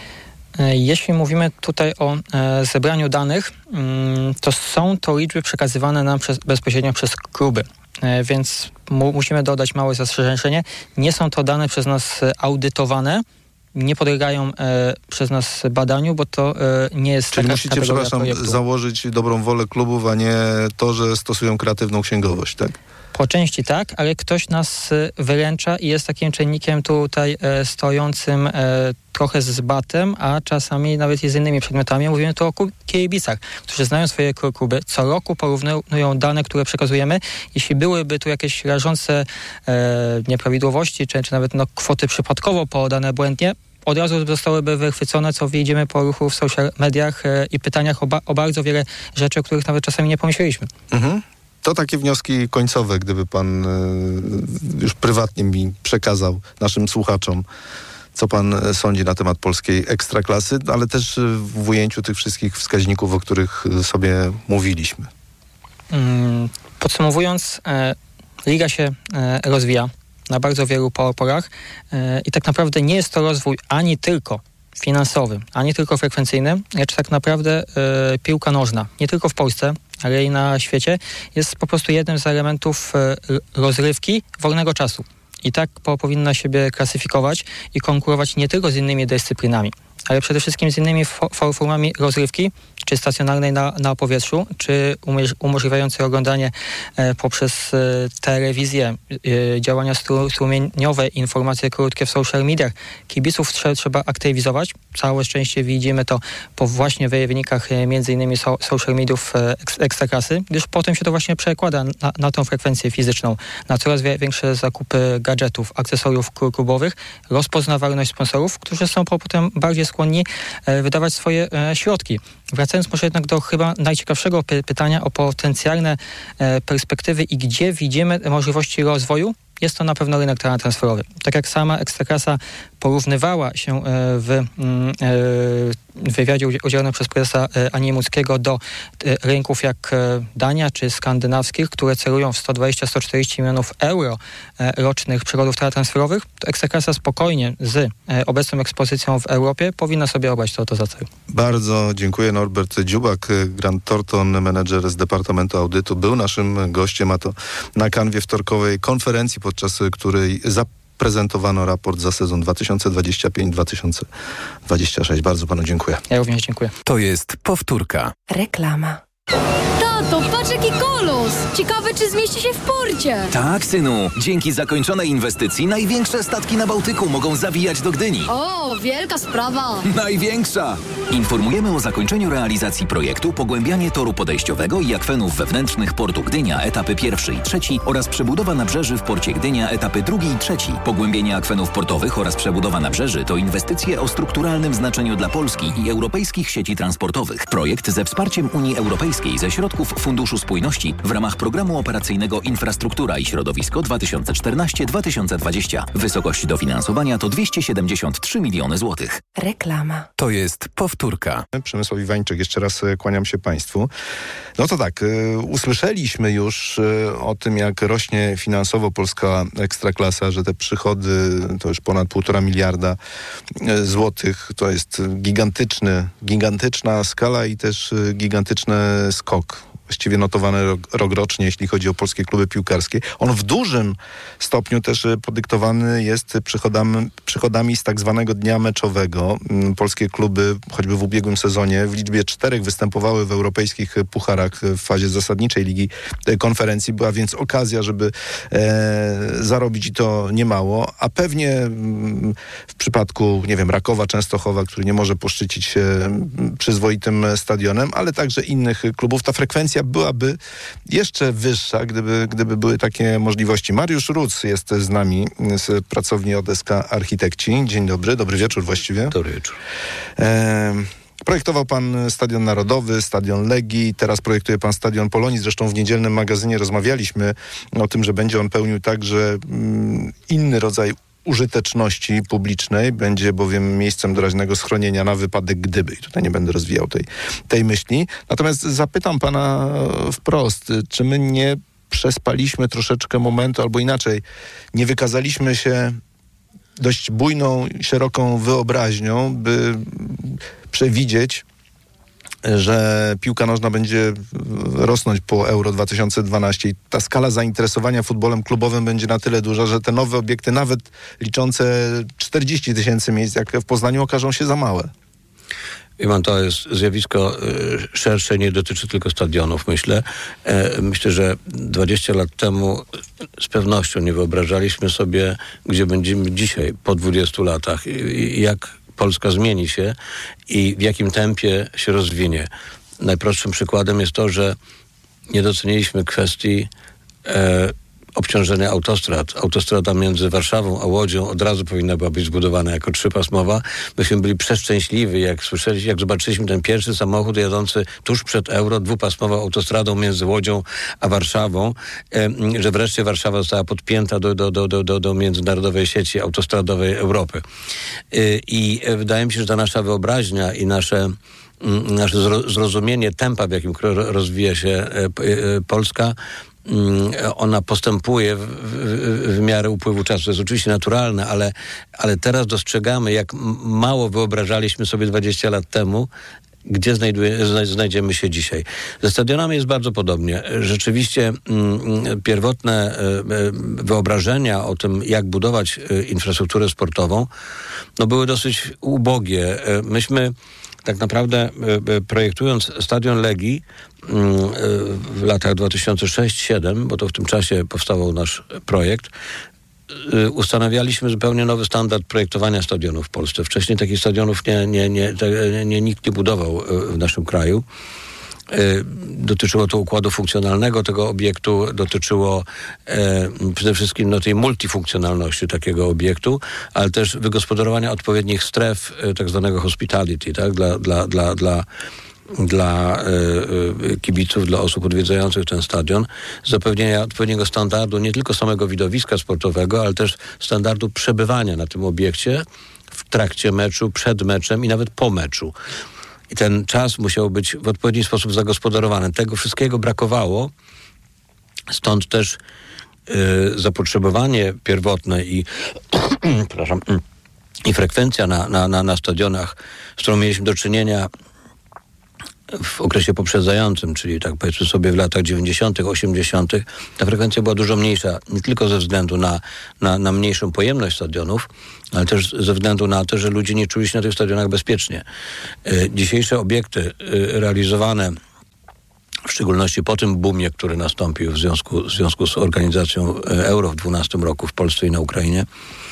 Jeśli mówimy tutaj o e, zebraniu danych, mm, to są to liczby przekazywane nam przez, bezpośrednio przez kluby. E, więc mu, musimy dodać małe zastrzeżenie. Nie są to dane przez nas audytowane, nie podlegają e, przez nas badaniu, bo to e, nie jest Czyli taka musicie, kategoria przepraszam, projektu. założyć dobrą wolę klubów, a nie to, że stosują kreatywną księgowość, tak? Po części tak, ale ktoś nas wyręcza i jest takim czynnikiem tutaj e, stojącym e, trochę z batem, a czasami nawet i z innymi przedmiotami. Mówimy tu o kibicach, którzy znają swoje kluby, co roku porównują dane, które przekazujemy. Jeśli byłyby tu jakieś rażące e, nieprawidłowości, czy, czy nawet no, kwoty przypadkowo podane błędnie, od razu zostałyby wychwycone, co widzimy po ruchu w social mediach e, i pytaniach o, ba- o bardzo wiele rzeczy, o których nawet czasami nie pomyśleliśmy. Mhm. To takie wnioski końcowe, gdyby pan y, już prywatnie mi przekazał naszym słuchaczom, co pan sądzi na temat polskiej ekstraklasy, ale też w ujęciu tych wszystkich wskaźników, o których sobie mówiliśmy. Mm, podsumowując, e, liga się e, rozwija na bardzo wielu porach e, i tak naprawdę nie jest to rozwój ani tylko finansowy, ani tylko frekwencyjny, lecz tak naprawdę e, piłka nożna, nie tylko w Polsce, ale i na świecie, jest po prostu jednym z elementów e, rozrywki wolnego czasu. I tak po, powinna siebie klasyfikować i konkurować nie tylko z innymi dyscyplinami, ale przede wszystkim z innymi fo- formami rozrywki, czy stacjonarnej na, na powietrzu, czy umoż- umożliwiającej oglądanie e, poprzez e, telewizję, e, działania stru- strumieniowe, informacje krótkie w social mediach. Kibiców trze- trzeba aktywizować. Całe szczęście widzimy to po właśnie wynikach e, między innymi so- social mediów e, ek- Ekstraklasy, gdyż potem się to właśnie przekłada na, na tą frekwencję fizyczną, na coraz wie- większe zakupy gadżetów, akcesoriów klubowych, rozpoznawalność sponsorów, którzy są potem bardziej skłonni e, wydawać swoje e, środki wracając może jednak do chyba najciekawszego py- pytania o potencjalne e, perspektywy i gdzie widzimy możliwości rozwoju, jest to na pewno rynek transferowy. Tak jak sama Ekstraklasa porównywała się w wywiadzie udzielonym przez prezesa Aniemłockiego do rynków jak Dania czy skandynawskich, które celują w sto dwadzieścia do stu czterdziestu milionów euro rocznych przychodów transferowych, to Ekstraklasa spokojnie z obecną ekspozycją w Europie powinna sobie obrać to, to za cel. Bardzo dziękuję. Norbert Dziubak, Grant Thornton, menedżer z Departamentu Audytu, był naszym gościem, a to na kanwie wtorkowej konferencji, podczas której zaprezentowano raport za sezon dwa tysiące dwudziesty piąty do dwa tysiące dwudziestego szóstego. Bardzo panu dziękuję. Ja również dziękuję. To jest powtórka. Reklama. Tato, patrz jaki kolos! Ciekawe, czy zmieści się w porcie. Tak, synu. Dzięki zakończonej inwestycji największe statki na Bałtyku mogą zawijać do Gdyni. O, wielka sprawa. Największa! Informujemy o zakończeniu realizacji projektu Pogłębianie toru podejściowego i akwenów wewnętrznych portu Gdynia, etapy pierwszy i trzeci oraz przebudowa nabrzeży w porcie Gdynia, etapy drugi i trzeci. Pogłębienie akwenów portowych oraz przebudowa nabrzeży to inwestycje o strukturalnym znaczeniu dla Polski i europejskich sieci transportowych. Projekt ze wsparciem Unii Europejskiej ze środków Funduszu Spójności w ramach Programu Operacyjnego Infrastruktura i Środowisko dwa tysiące czternaście do dwa tysiące dwudziesty. Wysokość dofinansowania to dwieście siedemdziesiąt trzy miliony złotych. Reklama. To jest powtórka. Przemysław Iwańczyk, jeszcze raz kłaniam się państwu. No to tak, y, usłyszeliśmy już y, o tym, jak rośnie finansowo polska Ekstraklasa, że te przychody to już ponad półtora miliarda y, złotych. To jest gigantyczny, gigantyczna skala i też y, gigantyczny skok. Właściwie notowany rok, rok rocznie, jeśli chodzi o polskie kluby piłkarskie. On w dużym stopniu też podyktowany jest przychodami, przychodami z tak zwanego dnia meczowego. Polskie kluby, choćby w ubiegłym sezonie, w liczbie czterech występowały w europejskich pucharach w fazie zasadniczej Ligi Konferencji. Była więc okazja, żeby e, zarobić i to niemało. A pewnie m, w przypadku, nie wiem, Rakowa Częstochowa, który nie może poszczycić się przyzwoitym stadionem, ale także innych klubów, ta frekwencja byłaby jeszcze wyższa, gdyby, gdyby były takie możliwości. Mariusz Ruc jest z nami z pracowni O D S K Architekci. Dzień dobry, dobry wieczór właściwie. Dobry wieczór. E, projektował pan Stadion Narodowy, Stadion Legii, teraz projektuje pan Stadion Polonii. Zresztą w niedzielnym magazynie rozmawialiśmy o tym, że będzie on pełnił także mm, inny rodzaj użyteczności publicznej, będzie bowiem miejscem doraźnego schronienia na wypadek gdyby. I tutaj nie będę rozwijał tej, tej myśli. Natomiast zapytam pana wprost, czy my nie przespaliśmy troszeczkę momentu, albo inaczej, nie wykazaliśmy się dość bujną, szeroką wyobraźnią, by przewidzieć, że piłka nożna będzie rosnąć po Euro dwa tysiące dwanaście i ta skala zainteresowania futbolem klubowym będzie na tyle duża, że te nowe obiekty, nawet liczące czterdzieści tysięcy miejsc, jak w Poznaniu, okażą się za małe. Wie pan, to jest zjawisko y, szersze, nie dotyczy tylko stadionów, myślę. E, myślę, że dwadzieścia lat temu z pewnością nie wyobrażaliśmy sobie, gdzie będziemy dzisiaj, po dwudziestu latach, i jak Polska zmieni się i w jakim tempie się rozwinie. Najprostszym przykładem jest to, że nie doceniliśmy kwestii e, obciążenia autostrad. Autostrada między Warszawą a Łodzią od razu powinna była być zbudowana jako trzypasmowa. Myśmy byli przeszczęśliwi, jak słyszeliśmy, jak zobaczyliśmy ten pierwszy samochód jadący tuż przed Euro, dwupasmową autostradą między Łodzią a Warszawą, e, że wreszcie Warszawa została podpięta do, do, do, do, do, do międzynarodowej sieci autostradowej Europy. E, I e, wydaje mi się, że ta nasza wyobraźnia i nasze nasze zrozumienie tempa, w jakim rozwija się e, e, Polska, ona postępuje w, w, w miarę upływu czasu. To jest oczywiście naturalne, ale, ale teraz dostrzegamy, jak mało wyobrażaliśmy sobie dwadzieścia lat temu, gdzie znajduje, znajdziemy się dzisiaj. Ze stadionami jest bardzo podobnie. Rzeczywiście mm, pierwotne e, wyobrażenia o tym, jak budować e, infrastrukturę sportową, no były dosyć ubogie. E, myśmy tak naprawdę e, projektując Stadion Legii w latach dwa tysiące szósty do dwa tysiące siódmego, bo to w tym czasie powstawał nasz projekt, ustanawialiśmy zupełnie nowy standard projektowania stadionów w Polsce. Wcześniej takich stadionów nie, nie, nie, nie, nie, nikt nie budował w naszym kraju. Dotyczyło to układu funkcjonalnego tego obiektu, dotyczyło e, przede wszystkim no, tej multifunkcjonalności takiego obiektu, ale też wygospodarowania odpowiednich stref e, tak zwanego hospitality, tak, dla, dla, dla, dla dla y, y, kibiców, dla osób odwiedzających ten stadion, zapewnienia odpowiedniego standardu nie tylko samego widowiska sportowego, ale też standardu przebywania na tym obiekcie w trakcie meczu, przed meczem i nawet po meczu. I ten czas musiał być w odpowiedni sposób zagospodarowany. Tego wszystkiego brakowało, stąd też y, zapotrzebowanie pierwotne i przepraszam, i frekwencja na, na, na, na stadionach, z którą mieliśmy do czynienia w okresie poprzedzającym, czyli tak powiedzmy sobie w latach dziewięćdziesiątych, osiemdziesiątych, ta frekwencja była dużo mniejsza, nie tylko ze względu na, na, na mniejszą pojemność stadionów, ale też ze względu na to, że ludzie nie czuli się na tych stadionach bezpiecznie. Y, dzisiejsze obiekty y, realizowane w szczególności po tym boomie, który nastąpił w związku, w związku z organizacją Euro w dwunastym roku w Polsce i na Ukrainie,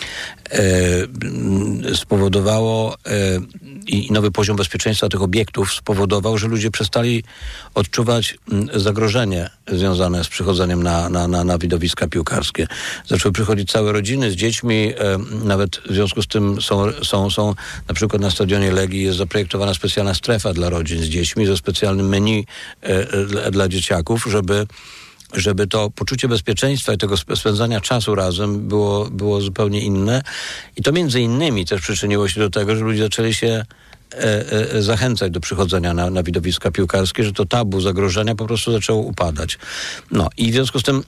e, spowodowało e, i nowy poziom bezpieczeństwa tych obiektów spowodował, że ludzie przestali odczuwać zagrożenie związane z przychodzeniem na, na, na, na widowiska piłkarskie. Zaczęły przychodzić całe rodziny z dziećmi, e, nawet w związku z tym są, są, są na przykład na stadionie Legii jest zaprojektowana specjalna strefa dla rodzin z dziećmi ze specjalnym menu e, Dla, dla dzieciaków, żeby, żeby to poczucie bezpieczeństwa i tego spędzania czasu razem było, było zupełnie inne. I to między innymi też przyczyniło się do tego, że ludzie zaczęli się e, e, zachęcać do przychodzenia na, na widowiska piłkarskie, że to tabu zagrożenia po prostu zaczęło upadać. No i w związku z tym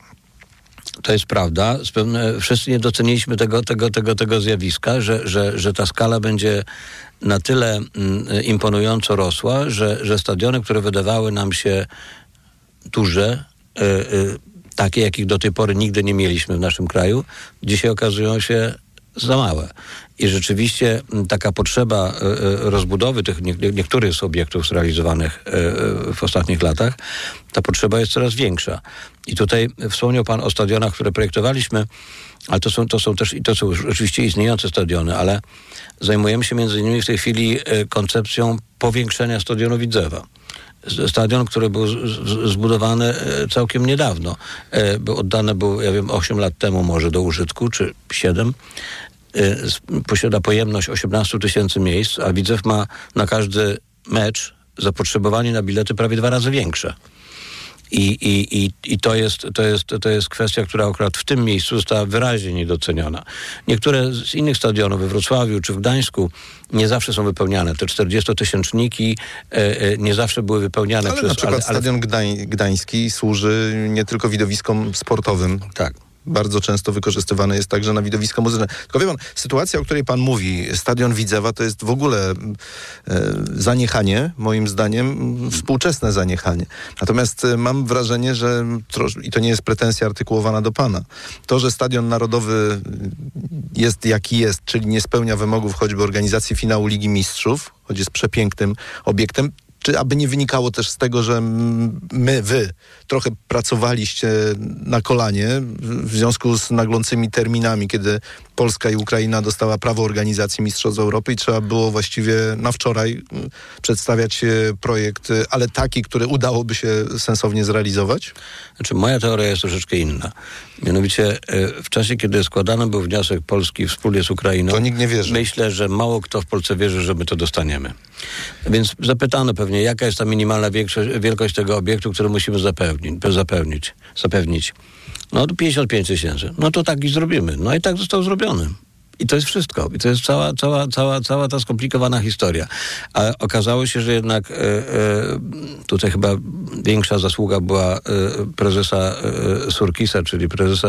to jest prawda. Pewne, wszyscy nie doceniliśmy tego, tego, tego, tego zjawiska, że, że, że ta skala będzie na tyle mm, imponująco rosła, że, że stadiony, które wydawały nam się duże, y, y, takie, jakich do tej pory nigdy nie mieliśmy w naszym kraju, dzisiaj okazują się za małe. I rzeczywiście taka potrzeba y, y, rozbudowy tych nie, niektórych z obiektów zrealizowanych y, w ostatnich latach, ta potrzeba jest coraz większa. I tutaj wspomniał pan o stadionach, które projektowaliśmy, ale to są, to są też i to są oczywiście istniejące stadiony, ale zajmujemy się między innymi w tej chwili y, koncepcją powiększenia stadionu Widzewa. Stadion, który był z, z, zbudowany całkiem niedawno. E, był oddany był, ja wiem, osiem lat temu może do użytku, czy siedem. E, posiada pojemność osiemnaście tysięcy miejsc, a Widzew ma na każdy mecz zapotrzebowanie na bilety prawie dwa razy większe. I, i, i, i to, jest, to, jest, to jest kwestia, która akurat w tym miejscu została wyraźnie niedoceniona. Niektóre z innych stadionów we Wrocławiu czy w Gdańsku nie zawsze są wypełniane. Te czterdziestotysięczniki e, e, nie zawsze były wypełniane ale przez... na przykład ale, ale... Stadion Gdań, Gdański służy nie tylko widowiskom sportowym. Tak. Bardzo często wykorzystywany jest także na widowiska muzyczne. Tylko wie pan, sytuacja, o której pan mówi, stadion Widzewa, to jest w ogóle e, zaniechanie, moim zdaniem, współczesne zaniechanie. Natomiast e, mam wrażenie, że, trosz, i to nie jest pretensja artykułowana do pana, to, że stadion narodowy jest jaki jest, czyli nie spełnia wymogów choćby organizacji finału Ligi Mistrzów, choć jest przepięknym obiektem, czy aby nie wynikało też z tego, że my, wy trochę pracowaliście na kolanie w związku z naglącymi terminami, kiedy Polska i Ukraina dostała prawo organizacji Mistrzostw Europy i trzeba było właściwie na wczoraj przedstawiać projekt, ale taki, który udałoby się sensownie zrealizować? Znaczy, moja teoria jest troszeczkę inna. Mianowicie w czasie, kiedy składany był wniosek Polski wspólnie z Ukrainą, to nikt nie wierzy. Myślę, że mało kto w Polsce wierzy, że my to dostaniemy. Więc zapytano pewnie, jaka jest ta minimalna wielkość tego obiektu, który musimy zapewnić, zapewnić, zapewnić. No to pięćdziesiąt pięć tysięcy. No to tak i zrobimy. No i tak został zrobiony. I to jest wszystko. I to jest cała, cała, cała, cała ta skomplikowana historia. A okazało się, że jednak e, e, tutaj chyba większa zasługa była e, prezesa e, Surkisa, czyli prezesa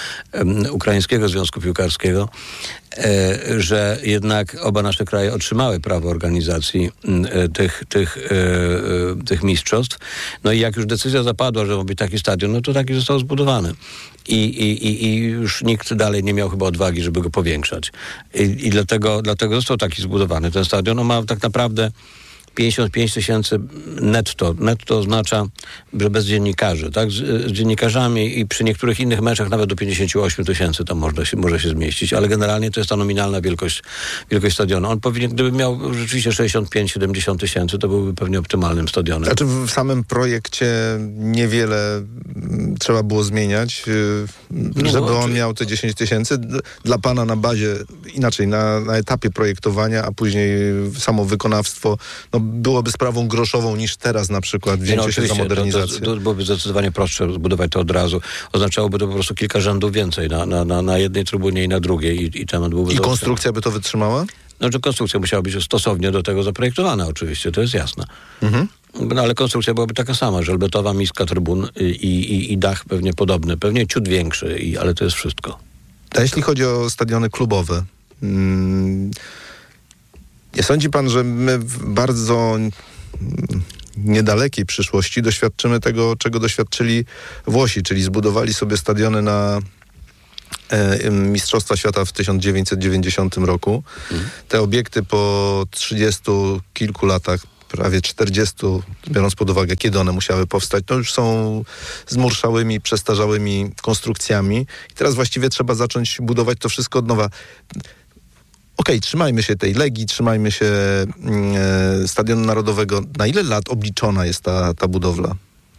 e, Ukraińskiego Związku Piłkarskiego, e, że jednak oba nasze kraje otrzymały prawo organizacji e, tych, tych, e, e, tych mistrzostw. No i jak już decyzja zapadła, że ma być taki stadion, no to taki został zbudowany. I, i, i już nikt dalej nie miał chyba odwagi, żeby go powiększać. I, i dlatego, dlatego został taki zbudowany ten stadion. On ma tak naprawdę pięćdziesiąt pięć tysięcy netto. Netto oznacza, że bez dziennikarzy, tak? Z, z dziennikarzami i przy niektórych innych meczach nawet do pięćdziesiąt osiem tysięcy tam można się, może się zmieścić, ale generalnie to jest ta nominalna wielkość, wielkość stadionu. On powinien, gdyby miał rzeczywiście sześćdziesiąt pięć siedemdziesiąt tysięcy, to byłby pewnie optymalnym stadionem. Znaczy w samym projekcie niewiele trzeba było zmieniać, no, żeby on miał te dziesięć tysięcy. Dla pana na bazie, inaczej, na, na etapie projektowania, a później samo wykonawstwo, no byłoby sprawą groszową niż teraz na przykład wzięcie no, się za modernizację. To, to, to byłoby zdecydowanie prostsze zbudować to od razu. Oznaczałoby to po prostu kilka rzędów więcej na, na, na, na jednej trybunie i na drugiej i, i temat byłby... I konstrukcja by to wytrzymała? No, że konstrukcja musiała być stosownie do tego zaprojektowana oczywiście, to jest jasne. Mhm. No, ale konstrukcja byłaby taka sama, żelbetowa miska trybun i, i, i dach pewnie podobny, pewnie ciut większy, i, ale to jest wszystko. A jeśli chodzi o stadiony klubowe, hmm, nie sądzi pan, że my w bardzo niedalekiej przyszłości doświadczymy tego, czego doświadczyli Włosi, czyli zbudowali sobie stadiony na e, Mistrzostwa Świata w tysiąc dziewięćset dziewięćdziesiątym roku. Mhm. Te obiekty po trzydziestu kilku latach, prawie czterdziestu, biorąc pod uwagę, kiedy one musiały powstać, to już są zmurszałymi, przestarzałymi konstrukcjami. I teraz właściwie trzeba zacząć budować to wszystko od nowa. Okej, okay, trzymajmy się tej Legii, trzymajmy się e, Stadionu Narodowego. Na ile lat obliczona jest ta, ta budowla?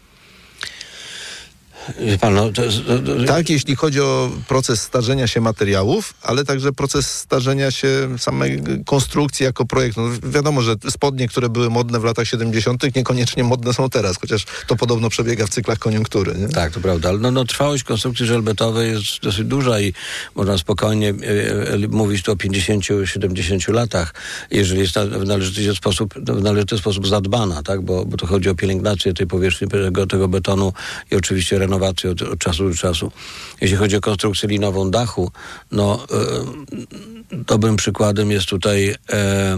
Pan, no, to jest, to, to... Tak, jeśli chodzi o proces starzenia się materiałów, ale także proces starzenia się samej konstrukcji jako projekt. No, wiadomo, że spodnie, które były modne w latach siedemdziesiątych niekoniecznie modne są teraz, chociaż to podobno przebiega w cyklach koniunktury. Nie? Tak, to prawda, ale no, no, trwałość konstrukcji żelbetowej jest dosyć duża i można spokojnie e, e, mówić tu o pięćdziesięciu siedemdziesięciu latach, jeżeli jest w należyty sposób, w należyty sposób zadbana, tak? bo, bo to chodzi o pielęgnację tej powierzchni, tego, tego betonu i oczywiście renowację Od, od czasu do czasu. Jeśli chodzi o konstrukcję linową dachu, no e, dobrym przykładem jest tutaj e,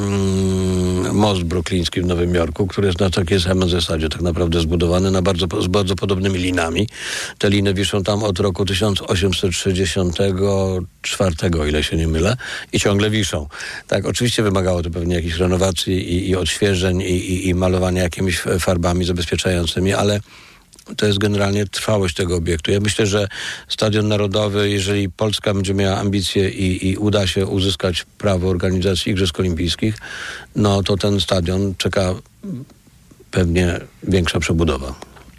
mm, most brukliński w Nowym Jorku, który jest na takiej samej zasadzie tak naprawdę zbudowany na bardzo, z bardzo podobnymi linami. Te liny wiszą tam od roku tysiąc osiemset sześćdziesiątego czwartego, o ile się nie mylę, i ciągle wiszą. Tak, oczywiście wymagało to pewnie jakichś renowacji i, i odświeżeń i, i, i malowania jakimiś farbami zabezpieczającymi, ale to jest generalnie trwałość tego obiektu. Ja myślę, że Stadion Narodowy, jeżeli Polska będzie miała ambicje i, i uda się uzyskać prawo organizacji Igrzysk Olimpijskich, no to ten stadion czeka pewnie większa przebudowa.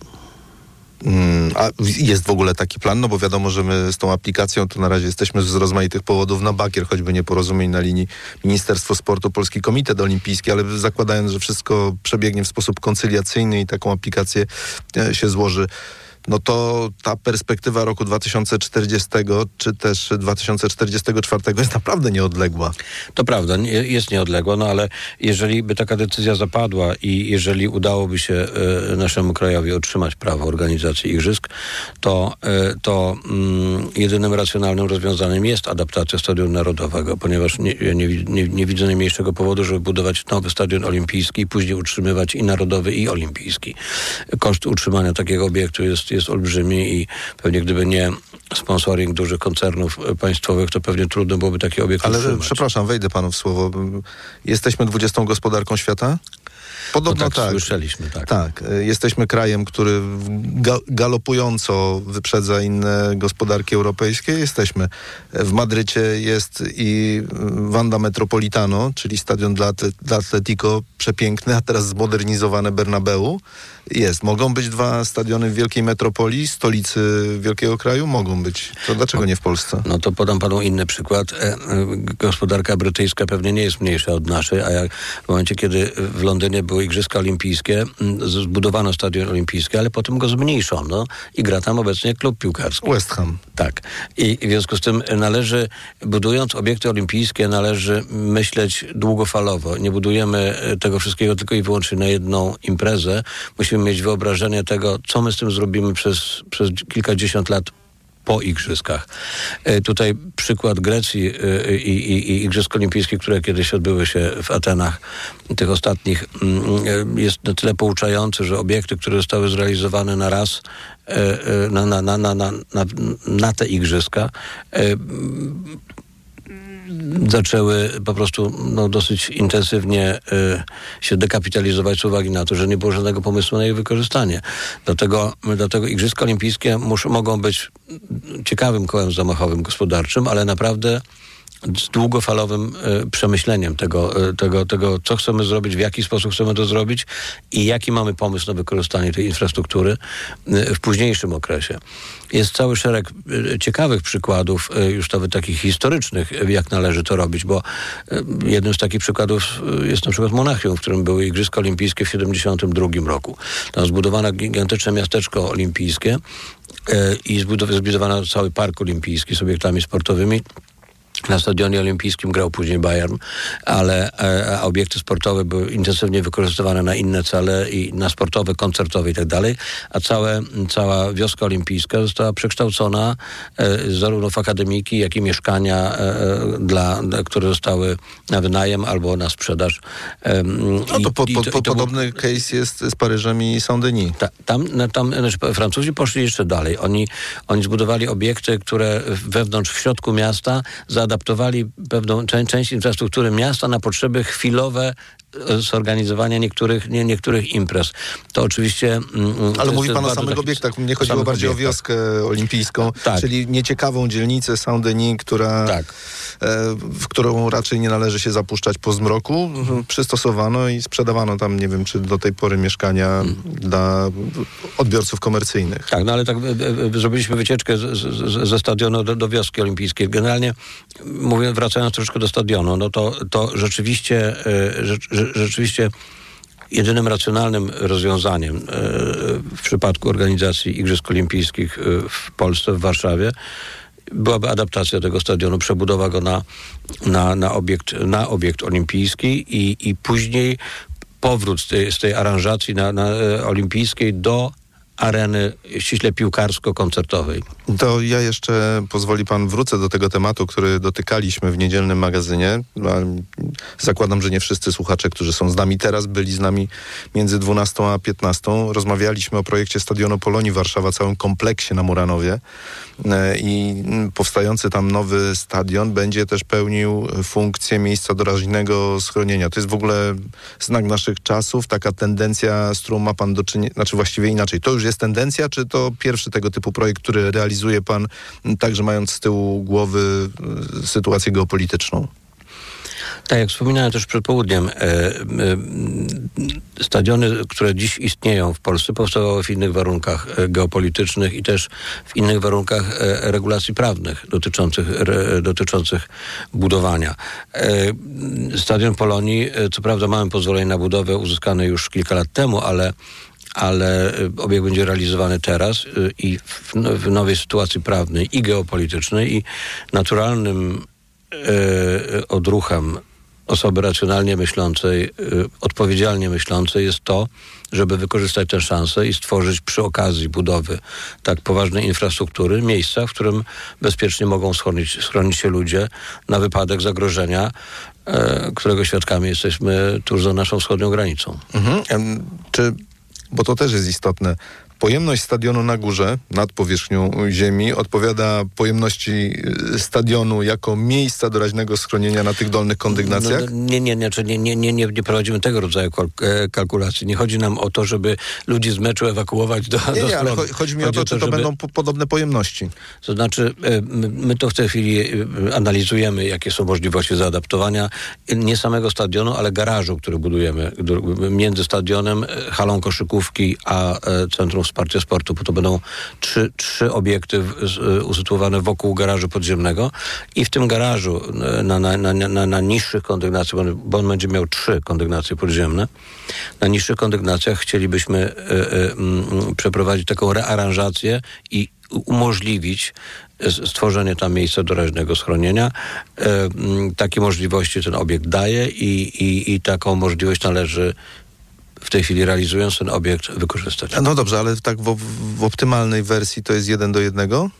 Hmm, a jest w ogóle taki plan? No bo wiadomo, że my z tą aplikacją to na razie jesteśmy z rozmaitych powodów na bakier, choćby nieporozumień na linii Ministerstwo Sportu, Polski Komitet Olimpijski, ale zakładając, że wszystko przebiegnie w sposób koncyliacyjny i taką aplikację e, się złoży, no to ta perspektywa roku dwa tysiące czterdziestego czy też dwa tysiące czterdziestego czwartego jest naprawdę nieodległa. To prawda, jest nieodległa, no ale jeżeli by taka decyzja zapadła i jeżeli udałoby się y, naszemu krajowi otrzymać prawo organizacji igrzysk, to, y, to y, jedynym racjonalnym rozwiązaniem jest adaptacja Stadionu Narodowego, ponieważ nie, nie, nie, nie widzę najmniejszego powodu, żeby budować nowy stadion olimpijski i później utrzymywać i narodowy, i olimpijski. Koszt utrzymania takiego obiektu jest jest olbrzymi i pewnie gdyby nie sponsoring dużych koncernów państwowych, to pewnie trudno byłoby taki obiekt Ale utrzymać. Przepraszam, wejdę panu w słowo. Jesteśmy dwudziestą gospodarką świata? Podobno no tak, tak. Słyszeliśmy, tak. Tak. Jesteśmy krajem, który ga- galopująco wyprzedza inne gospodarki europejskie. Jesteśmy. W Madrycie jest i Wanda Metropolitano, czyli stadion dla, atle- dla Atletico, przepiękny, a teraz zmodernizowane Bernabeu. Jest. Mogą być dwa stadiony w wielkiej metropolii, stolicy wielkiego kraju? Mogą być. To dlaczego nie w Polsce? No to podam panu inny przykład. E, e, gospodarka brytyjska pewnie nie jest mniejsza od naszej, a jak w momencie, kiedy w Londynie były Igrzyska Olimpijskie, m, zbudowano stadion olimpijski, ale potem go zmniejszono i gra tam obecnie klub piłkarski. West Ham. Tak. I w związku z tym należy, budując obiekty olimpijskie, należy myśleć długofalowo. Nie budujemy tego wszystkiego tylko i wyłącznie na jedną imprezę. Musimy mieć wyobrażenie tego, co my z tym zrobimy przez, przez kilkadziesiąt lat po igrzyskach. E, tutaj przykład Grecji e, i, i, i Igrzysk Olimpijskich, które kiedyś odbyły się w Atenach, tych ostatnich, e, jest na tyle pouczający, że obiekty, które zostały zrealizowane na raz e, e, na, na, na, na, na, na, na te igrzyska, e, zaczęły po prostu no, dosyć intensywnie y, się dekapitalizować z uwagi na to, że nie było żadnego pomysłu na ich wykorzystanie. Dlatego, dlatego Igrzyska Olimpijskie muszą, mogą być ciekawym kołem zamachowym gospodarczym, ale naprawdę z długofalowym y, przemyśleniem tego, y, tego, tego, co chcemy zrobić, w jaki sposób chcemy to zrobić i jaki mamy pomysł na wykorzystanie tej infrastruktury y, w późniejszym okresie. Jest cały szereg y, ciekawych przykładów, y, już nawet takich historycznych, y, jak należy to robić, bo y, jednym z takich przykładów y, jest na przykład Monachium, w którym były Igrzyska Olimpijskie w siedemdziesiątym drugim roku. Tam zbudowane gigantyczne miasteczko olimpijskie y, i zbudowano cały park olimpijski z obiektami sportowymi. Na stadionie olimpijskim grał później Bayern, ale e, obiekty sportowe były intensywnie wykorzystywane na inne cele i na sportowe, koncertowe i tak dalej, a całe, cała wioska olimpijska została przekształcona e, zarówno w akademiki, jak i mieszkania, e, dla, dla, które zostały na wynajem albo na sprzedaż. E, no to, po, i, po, i to, po, i to podobny był, case jest z Paryżem i Saint-Denis. Ta, tam tam znaczy, Francuzi poszli jeszcze dalej. Oni, oni zbudowali obiekty, które wewnątrz, w środku miasta za adaptowali pewną część, część infrastruktury miasta na potrzeby chwilowe zorganizowania niektórych, nie, niektórych imprez. To oczywiście... Mm, Ale to mówi pan o samych taki, obiektach. Mnie chodziło bardziej obiektach. o wioskę olimpijską, tak. Czyli nieciekawą dzielnicę Saint-Denis, która, tak. e, w którą raczej nie należy się zapuszczać po zmroku. Mhm. Przystosowano i sprzedawano tam, nie wiem, czy do tej pory mieszkania mhm. dla odbiorców komercyjnych. Tak, no ale tak e, e, zrobiliśmy wycieczkę z, z, ze stadionu do, do wioski olimpijskiej. Generalnie, mówię, wracając troszkę do stadionu, no to, to rzeczywiście e, rzecz, rzeczywiście jedynym racjonalnym rozwiązaniem e, w przypadku organizacji Igrzysk Olimpijskich e, w Polsce, w Warszawie, byłaby adaptacja tego stadionu, przebudowa go na, na, na, obiekt, na obiekt olimpijski i, i później powrót z tej, z tej aranżacji na, na, e, olimpijskiej do areny ściśle piłkarsko-koncertowej. To ja jeszcze, pozwoli pan, wrócę do tego tematu, który dotykaliśmy w niedzielnym magazynie. Zakładam, że nie wszyscy słuchacze, którzy są z nami teraz, byli z nami między dwunastą a piętnastą. Rozmawialiśmy o projekcie Stadionu Polonii Warszawa, całym kompleksie na Muranowie i powstający tam nowy stadion będzie też pełnił funkcję miejsca doraźnego schronienia. To jest w ogóle znak naszych czasów, taka tendencja, z którą ma pan do czynienia, znaczy właściwie inaczej. To już jest tendencja, czy to pierwszy tego typu projekt, który realizuje pan, także mając z tyłu głowy sytuację geopolityczną? Tak, jak wspominałem też przed południem, e, e, stadiony, które dziś istnieją w Polsce, powstawały w innych warunkach geopolitycznych i też w innych warunkach e, regulacji prawnych dotyczących, re, dotyczących budowania. E, Stadion Polonii, e, co prawda mamy pozwolenie na budowę uzyskane już kilka lat temu, ale ale obiekt będzie realizowany teraz i w, w nowej sytuacji prawnej i geopolitycznej i naturalnym e, odruchem osoby racjonalnie myślącej, e, odpowiedzialnie myślącej jest to, żeby wykorzystać tę szansę i stworzyć przy okazji budowy tak poważnej infrastruktury miejsca, w którym bezpiecznie mogą schronić, schronić się ludzie na wypadek zagrożenia, e, którego świadkami jesteśmy tuż za naszą wschodnią granicą. Mhm. Czy Bo to też jest istotne. Pojemność stadionu na górze, nad powierzchnią ziemi, odpowiada pojemności stadionu jako miejsca doraźnego schronienia na tych dolnych kondygnacjach? No, nie, nie, nie, nie, nie, nie, nie, nie prowadzimy tego rodzaju kalkulacji. Nie chodzi nam o to, żeby ludzi z meczu ewakuować do Nie, do nie, ale schronu. chodzi mi chodzi o to, czy to, żeby... będą po, podobne pojemności. To znaczy, my to w tej chwili analizujemy, jakie są możliwości zaadaptowania nie samego stadionu, ale garażu, który budujemy między stadionem, halą koszykówki, a Centrum Wsparcia Sportu, bo to będą trzy, trzy obiekty usytuowane wokół garażu podziemnego i w tym garażu na, na, na, na, na niższych kondygnacjach, bo on będzie miał trzy kondygnacje podziemne, na niższych kondygnacjach chcielibyśmy y, y, y, przeprowadzić taką rearanżację i umożliwić stworzenie tam miejsca doraźnego schronienia. Y, y, takie możliwości ten obiekt daje i, i, i taką możliwość należy w tej chwili, realizując ten obiekt, wykorzystać. No dobrze, ale tak w, w optymalnej wersji to jest jeden do jednego?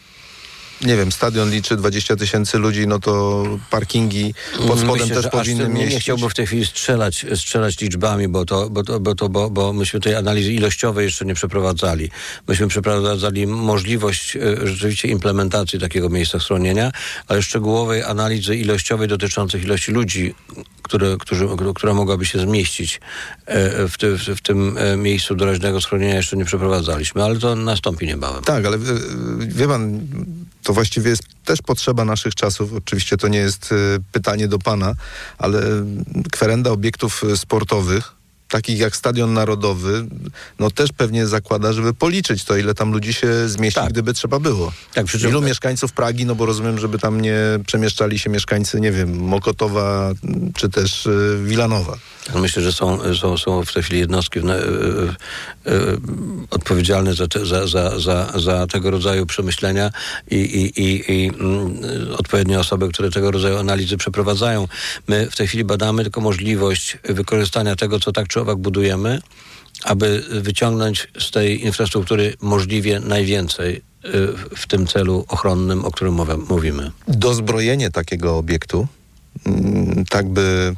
Nie wiem, stadion liczy dwadzieścia tysięcy ludzi, no to parkingi pod spodem Myślę, też powinny mieścić. Nie chciałbym w tej chwili strzelać, strzelać liczbami, bo to, bo, to, bo, to, bo, bo myśmy tej analizy ilościowej jeszcze nie przeprowadzali. Myśmy przeprowadzali możliwość e, rzeczywiście implementacji takiego miejsca schronienia, ale szczegółowej analizy ilościowej dotyczących ilości ludzi, które, którzy, która mogłaby się zmieścić e, w, ty, w, w tym e, miejscu doraźnego schronienia jeszcze nie przeprowadzaliśmy, ale to nastąpi niebawem. Tak, ale wie pan, to właściwie jest też potrzeba naszych czasów. Oczywiście to nie jest y, pytanie do pana, ale kwerenda obiektów sportowych, takich jak Stadion Narodowy, no też pewnie zakłada, żeby policzyć to, ile tam ludzi się zmieści, tak. gdyby trzeba było. Tak, przy czym... Ilu mieszkańców Pragi, no bo rozumiem, żeby tam nie przemieszczali się mieszkańcy, nie wiem, Mokotowa czy też y, Wilanowa. Myślę, że są, są, są w tej chwili jednostki w, y, y, y, odpowiedzialne za, te, za, za, za, za tego rodzaju przemyślenia i, i, i, i y, odpowiednie osoby, które tego rodzaju analizy przeprowadzają. My w tej chwili badamy tylko możliwość wykorzystania tego, co tak czy owak budujemy, aby wyciągnąć z tej infrastruktury możliwie najwięcej y, w tym celu ochronnym, o którym mowa, mówimy. Dozbrojenie takiego obiektu, y, tak by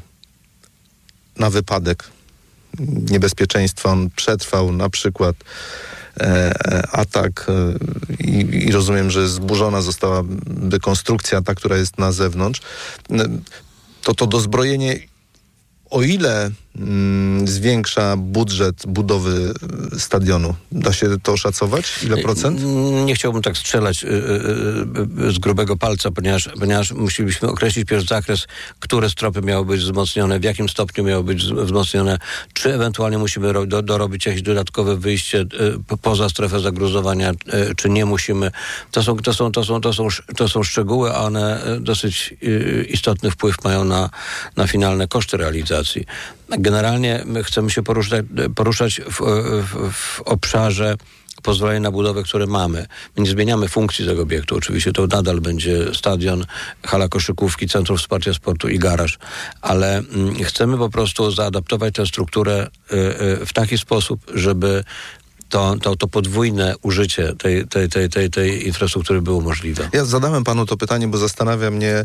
na wypadek niebezpieczeństwa on przetrwał na przykład e, atak e, i, i rozumiem, że zburzona zostałaby konstrukcja ta, która jest na zewnątrz, to to dozbrojenie, o ile mm, zwiększa budżet budowy stadionu? Da się to oszacować? Ile procent? Nie chciałbym tak strzelać y, y, y, z grubego palca, ponieważ, ponieważ musielibyśmy określić pierwszy zakres, które stropy miały być wzmocnione, w jakim stopniu miały być wzmocnione, czy ewentualnie musimy ro, do, dorobić jakieś dodatkowe wyjście y, poza strefę zagruzowania, y, czy nie musimy. To są, to są, to są, to są, to są szczegóły, a one dosyć y, istotny wpływ mają na, na finalne koszty realizacji. Generalnie my chcemy się poruszać, poruszać w, w, w obszarze pozwolenia na budowę, które mamy. My nie zmieniamy funkcji tego obiektu. Oczywiście to nadal będzie stadion, hala koszykówki, centrum wsparcia sportu i garaż. Ale mm, chcemy po prostu zaadaptować tę strukturę y, y, w taki sposób, żeby To, to, to podwójne użycie tej, tej, tej, tej, tej infrastruktury było możliwe. Ja zadałem panu to pytanie, bo zastanawia mnie,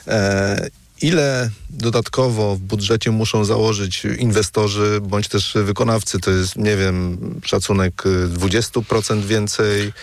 e, ile dodatkowo w budżecie muszą założyć inwestorzy bądź też wykonawcy. To jest, nie wiem, szacunek dwadzieścia procent więcej e,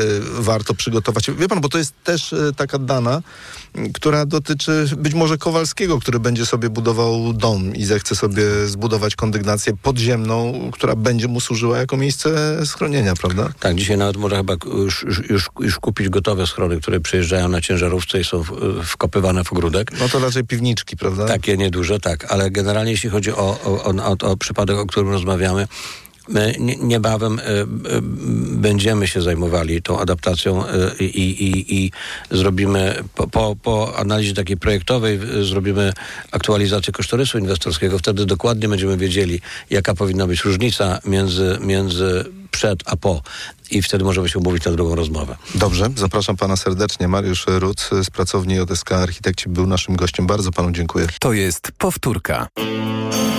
warto przygotować. Wie pan, bo to jest też e, taka dana, która dotyczy być może Kowalskiego, który będzie sobie budował dom i zechce sobie zbudować kondygnację podziemną, która będzie mu służyła jako miejsce schronienia, prawda? Tak, dzisiaj nawet można chyba już, już, już kupić gotowe schrony, które przyjeżdżają na ciężarówce i są w, wkopywane w ogródek. No to raczej piwniczki, prawda? Takie nieduże, tak, ale generalnie jeśli chodzi o, o, o, o przypadek, o którym rozmawiamy, my niebawem y, y, będziemy się zajmowali tą adaptacją i, i, i, i zrobimy po, po, po analizie takiej projektowej y, zrobimy aktualizację kosztorysu inwestorskiego. Wtedy dokładnie będziemy wiedzieli, jaka powinna być różnica między, między przed a po. I wtedy możemy się umówić na drugą rozmowę. Dobrze, zapraszam pana serdecznie. Mariusz Ruc z pracowni J S K Architekci był naszym gościem. Bardzo panu dziękuję. To jest powtórka.